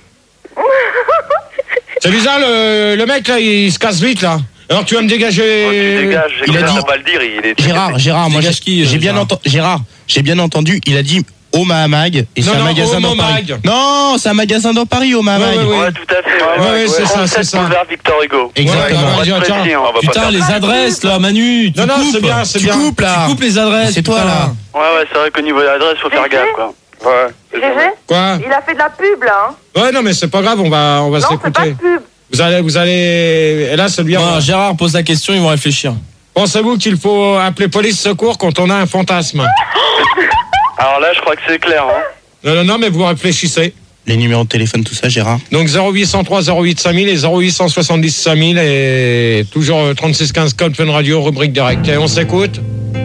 C'est bizarre, le, le mec, là, il se casse vite, là. Alors, tu vas me Oh, tu dégager... dégages, j'ai il a cru dit- ne pas le dire, il est. Gérard, Gérard, moi j'ai Dégage qui, euh, j'ai bien Gérard entendu. Gérard, j'ai bien entendu. Il a dit au Mahamag et c'est Non, un non, magasin au dans Paris. Momag. Non, c'est un magasin dans Paris au Mahamag. Ouais, ouais, Ouais, tout à fait. Ouais, ouais, c'est ça, c'est ça. Boulevard Victor Hugo. Exactement. Ouais, Pour Tiens, être tiens. précis, hein. On va pas Putain, faire les ça. adresses là, Manu. Tu Non, non, coupes. c'est bien, c'est Tu bien. coupes là. Tu coupes les adresses. C'est toi putain. là. Ouais, ouais, c'est vrai qu'au niveau de l'adresse, faut faire G G? gaffe, quoi. Ouais. G G, Quoi? il a fait de la pub, là. Hein. Ouais, non, mais c'est pas grave, on va, on va Non, c'est pas de s'écouter. pub. Vous allez, vous allez... Et là, c'est bien. Bon, Gérard pose la question, ils vont réfléchir. Pensez-vous qu'il faut appeler police secours quand on a un fantasme? Alors là, je crois que c'est clair. Hein. Non, non, non, mais vous réfléchissez. Les numéros de téléphone, tout ça, Gérard. Donc zéro huit cent trois zéro huit cinq mille et zéro huit cent soixante-dix cinq mille et toujours euh, trente-six quinze code Fun Radio, rubrique direct. Et on s'écoute?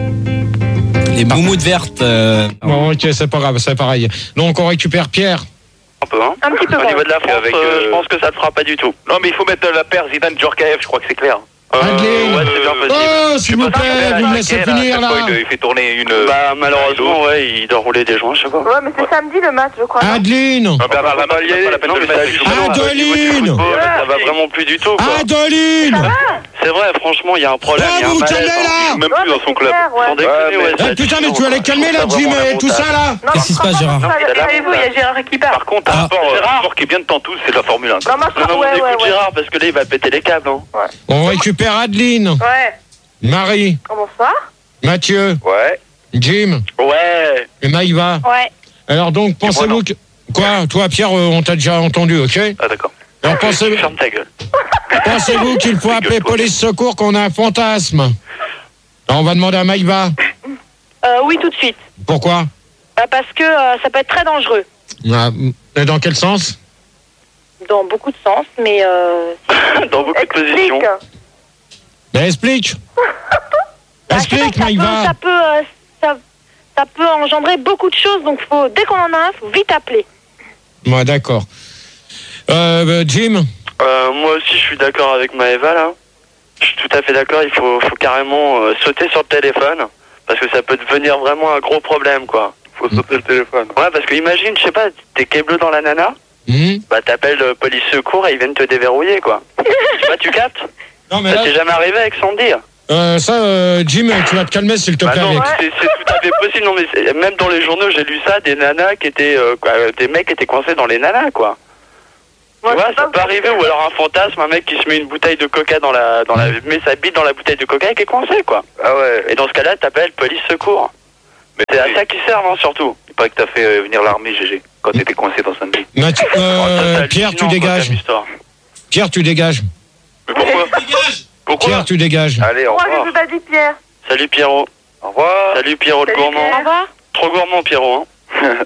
Les moumoutes vertes. euh, Bon, ok, c'est pas grave, c'est pareil. Donc on récupère Pierre. Un peu, hein. Un petit peu, Au quand niveau même. de la France, Avec, euh, euh, je pense que ça le fera pas du tout. Non, mais il faut mettre la paire Zidane Djorkaeff, je crois que c'est clair. Euh, Adeline. ouais, c'est bien possible. Oh, s'il vous plaît, vous me laissez finir là. Il fait tourner une. Bah, malheureusement, ouais, il doit rouler des joints, je sais pas. Ouais, mais c'est samedi le match, je crois. non Adeline. Ah, bah, bah, bah, y aller. pas la peine Non, de le mais mettre. ça joue justement. pas. Adeline. Oh, là, ça va vraiment plus du tout, quoi. Adeline. C'est vrai, franchement, il y a un problème. Ah, il y a vous un vous malaise, calmez, hein. là. Même Ouais, plus dans mais son c'est club. clair, ouais. Sans déconner, Ouais, ouais, mais- ça Eh, putain, mais suffit, tu vas les calmer là, je trouve Jim ça et vraiment tout ça là. Non, Qu'est-ce qui se non, passe, non, Gérard non, Calmez-vous, il y a Gérard qui part. Par contre, un sport, un sport qui est bien de tantôt, c'est la Formule un. Non, moi, je Non, crois, non, ouais, on ouais, écoute ouais. Gérard parce que là, il va péter les câbles. Hein. On récupère Adeline, Ouais. Marie, Bonsoir. Mathieu, Ouais. Jim Ouais. et Maïva. Ouais. Alors donc, pensez-vous que... Quoi? Toi, Pierre, euh, on t'a déjà entendu, ok? Ah, d'accord. Alors pensez- Ferme ta gueule. pensez-vous qu'il faut appeler police secours quand on a un fantasme? Alors, on va demander à Maïva. Euh, oui, tout de suite. Pourquoi? Bah, parce que euh, ça peut être très dangereux. Ah, et dans quel sens? Dans beaucoup de sens, mais euh, Dans beaucoup de Explique. positions. Ben explique. bah, je sais pas, Explique, ça peut, Maïva. ça peut, euh, ça, ça peut engendrer beaucoup de choses. Donc, faut, dès qu'on en a un, faut vite appeler. Ouais, d'accord. Euh, bah, Jim Euh, moi aussi, je suis d'accord avec Maëva, là. Je suis tout à fait d'accord, il faut, faut carrément euh, sauter sur le téléphone, parce que ça peut devenir vraiment un gros problème, quoi. Faut sauter le téléphone. Ouais, parce que imagine, je sais pas, t'es câblé dans la nana, mmh. bah t'appelles euh, police secours et ils viennent te déverrouiller, quoi. Je sais pas, tu captes? Non, mais ça là... t'est jamais arrivé avec Sandy? Euh, ça, euh, Jim, tu vas te calmer s'il te bah plaît. non, avec. c'est, c'est tout à fait possible, non mais c'est- même dans les journaux, j'ai lu ça, des nanas qui étaient, euh, quoi, euh, des mecs qui étaient coincés dans les nanas, quoi. Tu vois, ça peut arriver, ou alors un fantasme, un mec qui se met une bouteille de coca dans la, dans la, met sa bite dans la bouteille de coca et qui est coincé, quoi. Ah ouais. Et dans ce cas-là, t'appelles police secours. Mais c'est à ça qu'ils servent, hein, surtout. Il paraît que t'as fait euh, venir l'armée, G G, quand t'étais coincé dans Sandy. Mathieu, euh, Oh, ça, Pierre, tu hallucinant, dégages. comme histoire. Pierre, tu dégages. Mais pourquoi Pourquoi Pierre, tu dégages. Allez, au Moi, revoir. je vous ai dit Pierre. Salut Pierrot. Au revoir. Salut Pierrot le Salut, gourmand. Pierre. Au revoir. Trop gourmand Pierrot, hein.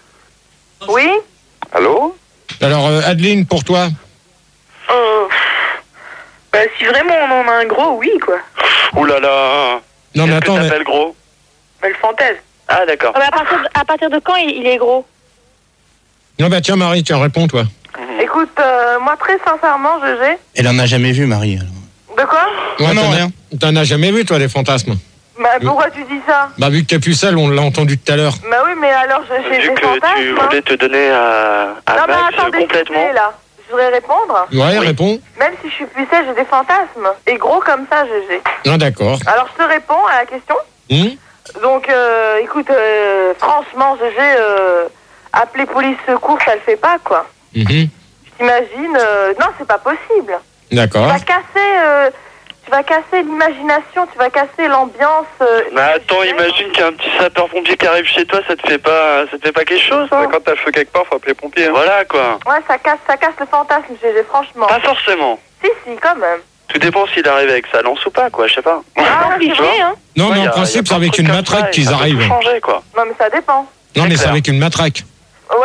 Oui. Allô Alors, euh, Adeline, pour toi Euh, bah, si vraiment on en a un gros, oui, quoi. Ouh là là. Non, mais Qu'est-ce attends, que mais... t'appelles gros? Mais le fantasme. Ah d'accord. Ah bah, à, partir de, à partir de quand il, il est gros? Non, bah tiens, Marie, tiens, réponds, toi. Écoute, euh, moi, très sincèrement, G G. Elle en a jamais vu, Marie. alors. De quoi? Ouais, non, t'en as- rien. T'en as jamais vu, toi, des fantasmes? Bah, pourquoi tu dis ça? Bah, vu que t'es plus seul, on l'a entendu tout à l'heure. Bah oui, mais alors, j'ai j'ai Vu des que fantasmes. tu hein. voulais te donner à, à Non, mais Max attendez, complètement. écoutez, là. Je voudrais répondre. Ouais, Oui. réponds. Même si je suis pucelle, j'ai des fantasmes. Et gros comme ça, G G. Ah, d'accord. Alors, je te réponds à la question. Hum Donc, euh, écoute, euh, franchement, G G, euh, appeler police secours, ça le fait pas, quoi. Mhm. T'imagines euh, Non, c'est pas possible. Tu D'accord. vas casser, euh, tu vas casser l'imagination, tu vas casser l'ambiance. euh, Mais attends, imaginaire. imagine qu'il y a un petit sapeur-pompier qui arrive chez toi, ça te fait pas, ça te fait pas quelque chose, hein? Quand t'as le feu quelque part, faut appeler les pompiers. Hein. Voilà quoi. Ouais, ça casse, ça casse le fantasme, G G, franchement. Pas forcément. Si, si, quand même. Tout dépend s'il arrive avec sa lance ou pas, quoi, je sais pas. Ah, ouais, c'est vrai, hein. Non, Ouais, mais y a- en principe, y a c'est plein de avec trucs une comme matraque ça, et qu'ils ça peut arrivent. tout changer, quoi. Non, mais ça dépend. Non, mais c'est clair. avec une matraque. Ouais.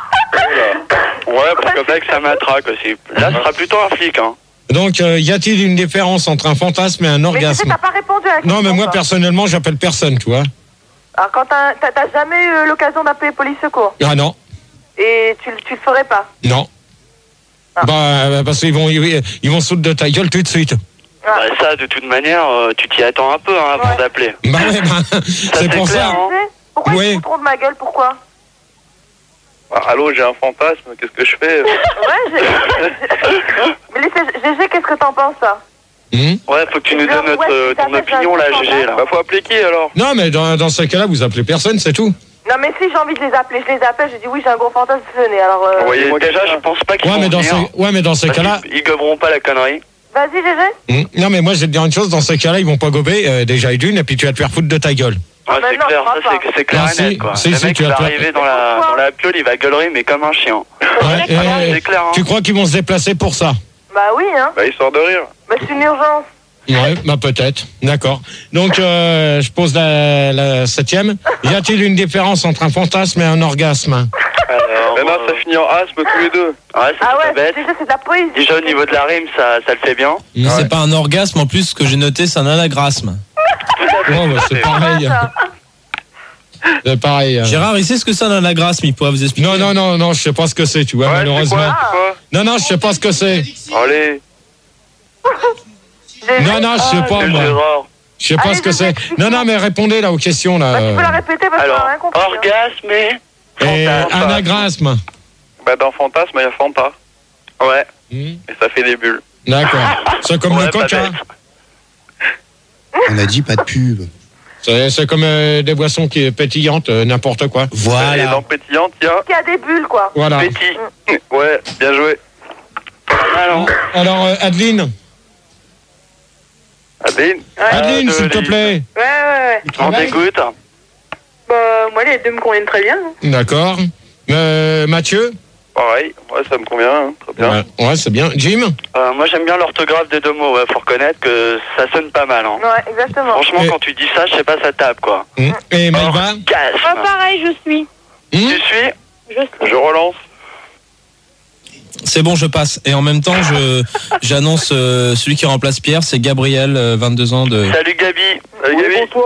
Ouais, parce que avec ça matraque aussi. Là, ce sera plutôt un flic, hein. Donc, euh, y a-t-il une différence entre un fantasme et un Mais tu sais, orgasme? t'as pas répondu à la question. Non, mais moi, toi. personnellement, j'appelle personne, tu vois. Alors, quand t'as t'as- t'as jamais eu l'occasion d'appeler police secours Ah non, et tu, tu le ferais pas. non. Ah. Bah, euh, parce qu'ils vont, ils, ils vont sauter de ta gueule tout de suite. Ah. Bah, ça, de toute manière, euh, tu t'y attends un peu, hein, avant Ouais. d'appeler. Bah ouais, bah, c'est c'est pour clair, ça. hein. Tu sais, pourquoi Oui. ils se foutront de ma gueule? Pourquoi? Ah, allô, j'ai un fantasme, qu'est-ce que je fais Ouais, j'ai... Mais laissez, G G, qu'est-ce que t'en penses, ça? Hmm Ouais, faut que tu nous donnes notre, euh, ton opinion, là, G G, là. Bah, faut appeler qui alors Non, mais dans, dans ce cas-là, vous appelez personne, c'est tout. Non, mais si j'ai envie de les appeler, je les appelle, je dis oui, j'ai un gros fantasme, venez. Alors, euh... Envoyez- Et déjà, je pense pas qu'ils Ouais, vont mais dans venir. ces, ouais, mais dans ces Parce cas-là, qu'ils- Ils goberont pas la connerie. vas-y, G G. hmm non, mais moi, je vais te dire une chose, dans ces cas-là, ils vont pas gober, euh, déjà d'une, et puis tu vas te faire foutre de ta gueule. Ouais, mais c'est non, clair, je crois ça, pas. c'est, c'est clair Non, et si, net, quoi. si, Le si, mec, tu il vas va te- arriver dans la, Pourquoi dans la piole, il va gueulerie, mais comme un chien. Ouais, Ouais, et- c'est clair, hein. Tu crois qu'ils vont se déplacer pour ça? Bah oui, hein. Bah, histoire de rire. Bah c'est une urgence. Ouais, bah peut-être. D'accord. Donc, euh, je pose la, la septième. Y a-t-il une différence entre un fantasme et un orgasme? Alors, Mais non, euh, ça finit en asthme tous les deux. ouais, c'est Ah pas ouais, bête. déjà c'est de la poésie. Déjà, au niveau de la rime, ça, ça le fait bien. C'est pas un orgasme, en plus, ce que j'ai noté, c'est un anagrasme. Non, bah, c'est pareil. Ça. C'est pareil. euh. Gérard, il sait ce que c'est un anagrasme, il pourra vous expliquer. Non, non, non, non, je sais pas ce que c'est, tu vois, Ouais, c'est malheureusement. quoi, c'est quoi Non, non, je sais pas ce que c'est. Allez. G G. Non, non, je sais Ah, pas, quel moi. Gérard. Je sais pas Allez, ce que je c'est. t'explique. Non, non, mais répondez là aux questions, là. Bah tu peux la répéter parce qu'on Alors, a rien compris. hein. orgasme et... Et Fantasme. anagrasme. Bah, dans Fantasme, il y a Fanta. Ouais. Hmm, Et ça fait des bulles. D'accord. C'est comme Ouais, le pas coca. bête. On a dit pas de pub. C'est c'est comme euh, des boissons qui pétillantes, euh, n'importe quoi. Et Voilà. dans Pétillante, il y a Il y a des bulles quoi. Voilà. Petit. Ouais, bien joué. Alors, Alors, euh, Adeline. Adeline. Adeline, de s'il te Lille. plaît. Ouais, ouais, ouais. on Travail. t'écoute. Bah moi les deux me conviennent très bien. hein. D'accord. Euh, Mathieu. Pareil, ouais, ça me convient, hein. Très bien. Ouais, ouais, c'est bien. Jim. Euh, moi, j'aime bien l'orthographe des deux mots. Ouais, faut reconnaître que ça sonne pas mal. Hein. Ouais, exactement. Franchement, Et- quand tu dis ça, je sais pas, ça tape, quoi. Hmm. Et Maïva. Orgasme. Moi, pareil, je suis. Hmm. Tu suis Je suis. Je relance. C'est bon, je passe. Et en même temps, je j'annonce euh, celui qui remplace Pierre, c'est Gabriel, euh, vingt-deux ans de. Salut Gabi. Salut, Gabi. Bonsoir.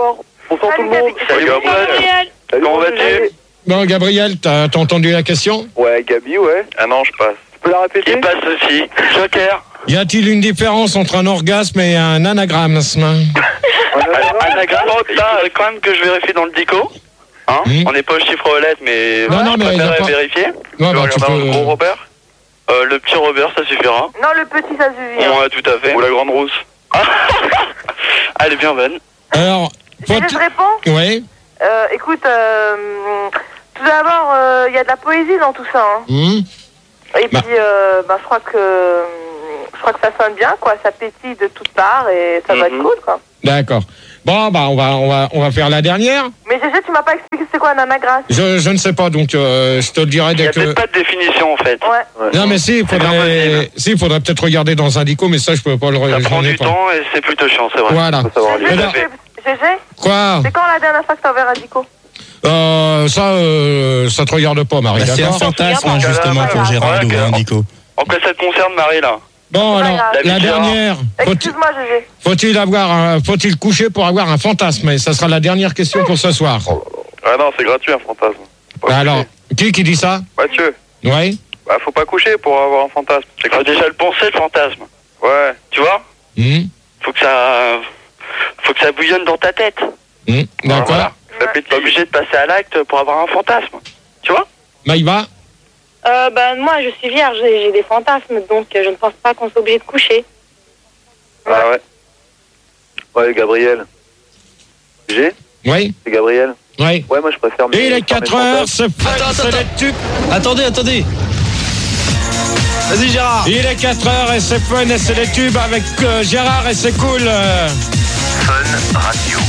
Bonsoir tout le monde. Salut Gabriel. Comment vas-tu? Bon, Gabriel, t'as t'as entendu la question? Ouais, Gabi, ouais. Ah non, je passe. Tu peux la répéter? Il passe aussi. Joker. Y a-t-il une différence entre un orgasme et un anagramme? Anagramme, il faudrait quand même que je vérifie dans le dico. Hein Mmh. On n'est pas au chiffre aux lettres, mais Non, non, je mais préfère y a pas- vérifier. Ouais, bah, Tu tu veux regarder peux- un gros Robert euh, Le petit Robert, ça suffira. Non, le petit, ça suffit. hein. Ouais, tout à fait. Ou la grande rousse. Elle est bien bonne. Alors, J'ai faut- je réponds ouais. euh, Écoute, euh, tout d'abord, il y a de la poésie dans tout ça. Hein. Mmh. Et Bah. puis, euh, bah, je crois que je crois que ça sonne bien, quoi. Ça pétille de toutes parts et ça va être Mhm. cool, quoi. D'accord. Bon, bah, on va, on va, on va faire la dernière. Mais Gégé, tu m'as pas expliqué c'est quoi un anagramme. Je, je ne sais pas, donc euh, je te le dirai Il n'y dès a que. peut-être pas de définition en fait. Ouais. Non, mais si, il bien faudrait, possible. si, il faudrait peut-être regarder dans un dico, mais ça, je peux pas le Ça regarder. prend du temps et c'est plutôt chiant, c'est vrai. Voilà. Faut savoir lire. Eh Gégé, ben, c'est- Gégé, quoi c'est quand la dernière fois que t'as ouvert un dico? euh, Ça, euh, ça te regarde pas, Marie. Bah, c'est un D'accord. fantasme, hein, justement, pour Gérard Ouais, d'ouvrir un ok. dico. En quoi ça te concerne, Marie, là? Bon, C'est pas alors, grave. la La dernière. Faut-il Excuse-moi, Gégé. faut-il avoir, un- faut-il coucher pour avoir un fantasme? Et ça sera la dernière question pour ce soir. Ah non, c'est gratuit un fantasme. Alors, qui qui dit ça? Mathieu, Ouais. bah faut pas coucher pour avoir un fantasme. Faut déjà le penser, le fantasme. Ouais. Tu vois? Mmh. Faut que ça... Faut que ça bouillonne dans ta tête. Mmh. D'accord. Voilà. T'es pas obligé de passer à l'acte pour avoir un fantasme. Tu vois? Maïva? Euh, ben, moi, je suis vierge, j'ai j'ai des fantasmes, donc euh, je ne pense pas qu'on soit obligé de coucher. Ah ouais. Ouais, Gabriel. G? Oui. C'est Gabriel? Oui. Ouais, moi je préfère. Et il mes- est quatre heures, c'est fun, Attends, c'est attends, les tubes. Attendez, attendez. Vas-y Gérard. Il est quatre heures et c'est fun et c'est les tubes avec euh, Gérard et c'est cool. euh. Fun Radio.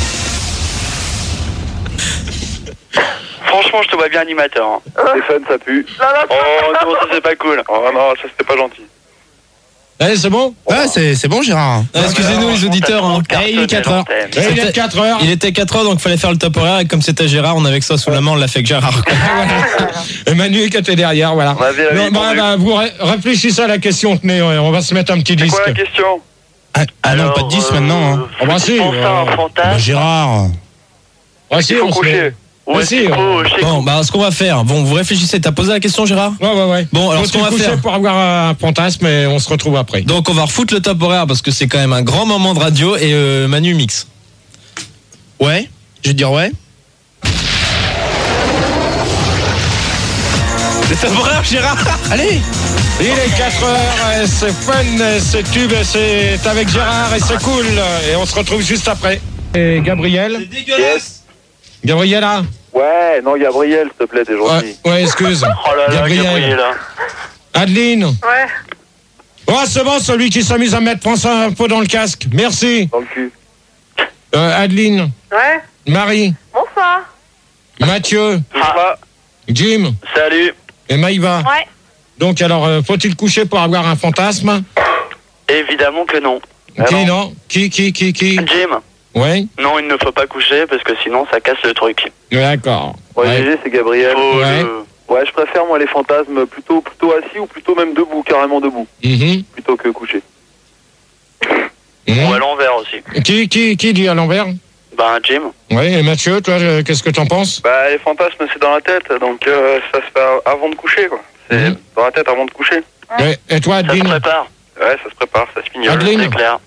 Franchement, je te vois bien animateur. Hein. Stéphane, ça pue. Non, non, Oh non, ça c'est pas cool. Oh non, ça c'était pas gentil. Allez, c'est bon? Ouais, c'est c'est bon, Gérard. Ah, excusez-nous les auditeurs. Hein. Eh, il est quatre heures. Et il est quatre heures. Il était quatre heures, donc il fallait faire le top horaire. Et comme c'était Gérard, on avait que ça sous la main, on l'a fait que Gérard. Et Manu qui était derrière, voilà. On avait la Non, vie bah, tendue. bah, vous ré- réfléchissez à la question, tenez, ouais, on va se mettre un petit C'est disque. quoi la question? Ah, ah non, pas de dix maintenant. Hein. Oh, bah si, Pense à un euh, Bah, fantasme. Gérard. ouais, si, Il faut on se met- coucher. Ou Ouais, est-ce si, qu'il on- faut chez Bon, bah ce qu'on va faire. Bon, vous réfléchissez. T'as posé la question, Gérard? Ouais, ouais, ouais. Bon, alors ce Faut-il qu'on va coucher faire. pour avoir un fantasme et on se retrouve après. Donc on va refoutre le top horaire parce que c'est quand même un grand moment de radio et euh, Manu mix. Ouais, je vais dire ouais. Le top horaire, Gérard. Allez. Il est quatre heures, et c'est fun, et c'est tube, et c'est avec Gérard et c'est cool. Et on se retrouve juste après. Et Gabriel? Dégueulasse. Gabriela? Ouais, non, Gabriel, s'il te plaît, t'es Ouais, gentil. ouais, excuse. Oh là là, Gabriel. Gabriela. Adeline? Ouais. Oh, c'est bon, celui qui s'amuse à mettre France Info dans le casque. Merci. Dans le cul. Euh, Adeline? Ouais. Marie? Bonsoir. Mathieu? Ah, Jim? salut. Et Maïva? Ouais. Donc, alors, euh, faut-il coucher pour avoir un fantasme? Évidemment que non. Qui, non? Qui, qui, qui, qui? Jim, Ouais? non, il ne faut pas coucher parce que sinon ça casse le truc. D'accord. Ouais, Ouais. G G, c'est Gabriel. Faut Ouais. le- Ouais, je préfère, moi, les fantasmes plutôt, plutôt assis ou plutôt même debout, carrément debout, Mhm. plutôt que couché. Mhm. Ou à l'envers aussi. Qui, qui, qui dit à l'envers? Ben, Jim. Oui, et Mathieu, toi, euh, qu'est-ce que t'en penses? Bah, les fantasmes, c'est dans la tête, donc euh, ça se fait avant de coucher, quoi. C'est Mhm. dans la tête avant de coucher. Ouais. Et toi, Ça se Adeline? prépare. Ouais, ça se prépare, ça se finit. Adeline? C'est clair.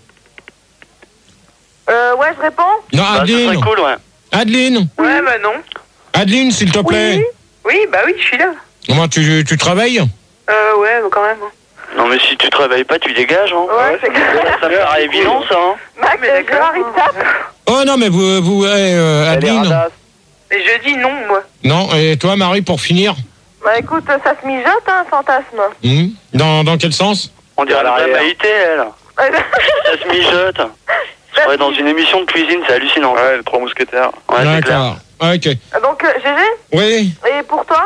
Euh, ouais, je réponds. Non, Bah, ce Adeline. serait cool, ouais. Adeline. Ouais, bah non. Adeline, s'il te plaît. Oui, bah oui, je suis là. Comment tu, tu travailles? Euh, ouais, bah quand même. Non, mais si tu te réveilles pas, tu dégages, hein. Ouais, c'est Ça me paraît évident, ça, hein. Max, euh, Gérard, il tape. Oh non, mais vous, vous ouais, euh, Elle est Adeline. radasse. Et je dis non, moi. Non, et toi, Marie, pour finir? Bah écoute, ça se mijote, hein, fantasme. Hmm. Dans, dans quel sens? On dirait À la vraie l'arrière. Maïté, elle. Ça se mijote. Je serais dans une émission de cuisine, c'est hallucinant. Ouais, les trois mousquetaires. Ouais, c'est clair. D'accord. Ok. Donc, euh, Gégé, Oui, et pour toi?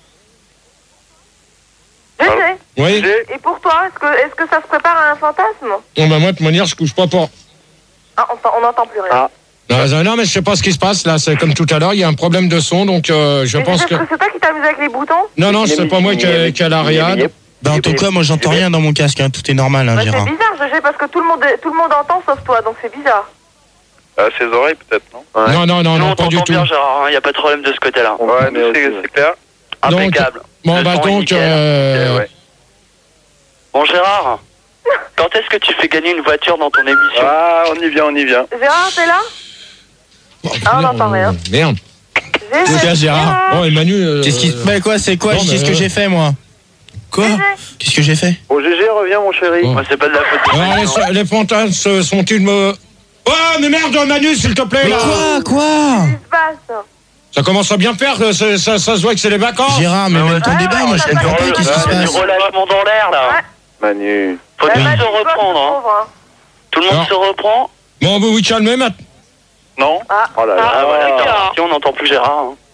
Gégé, oui. G, et pour toi, est-ce que, est-ce que ça se prépare à un fantasme? Bon, bah, moi, de toute manière, je couche pas pour. Ah, on on n'entend plus rien. Ah. Non, non, mais je sais pas ce qui se passe là. C'est comme tout à l'heure, il y a un problème de son, donc euh, je Mais pense Gégé, que. est-ce que c'est toi qui t'amuses avec les boutons? Non, non, c'est pas moi qui a, qui a la riade. Bah, en tout cas, moi, j'entends rien dans mon casque. Hein. Tout est normal, hein, Bah, c'est Gérard. bizarre, Gégé, parce que tout le monde, est- tout le monde entend sauf toi, donc c'est bizarre. À ses oreilles, peut-être, non? Non, non, non, Nous, non, on pas du t'entend tout. bien, Gérard, il n'y a pas de problème de ce côté-là. Ouais, nous, c'est c'est clair. Impeccable. Bon, Le bah son est donc, nickel. euh, Ok, ouais. Bon, Gérard, quand est-ce que tu fais gagner une voiture dans ton émission? Ah, on y vient, on y vient. Gérard, t'es là? Ah, on n'entend rien. Merde. C'est quoi, Gérard? Bon, et Manu. euh, Qu'est-ce qui. Mais quoi, c'est quoi? non, mais, Qu'est-ce que euh, j'ai fait, moi? Quoi? Qu'est-ce que j'ai fait? Bon, G G, reviens, mon chéri. Bon. Moi, c'est pas de la faute de alors, Manu, hein. les, les fantasmes sont-ils me. Oh, mais merde, Manu, s'il te plaît, Mais là. quoi? Quoi? Qu'est-ce qui se passe? Ça commence à bien faire, ça, ça, ça se voit que c'est les vacances. Gérard, mais même ton Ouais, débat, ouais, moi je ça comprends va, pas. ça Qu'est-ce va, qui se Il y a du passe? relâchement dans l'air, là. Ouais. Manu. Faut Bah, tous Manu, se toi, reprendre, c'est hein. pauvre, hein. Tout le monde Alors. se reprend. Bon, vous vous calmez maintenant. Non? Ah. Oh là là. Ah, voilà, c'est reparti, on n'entend plus Gérard. hein.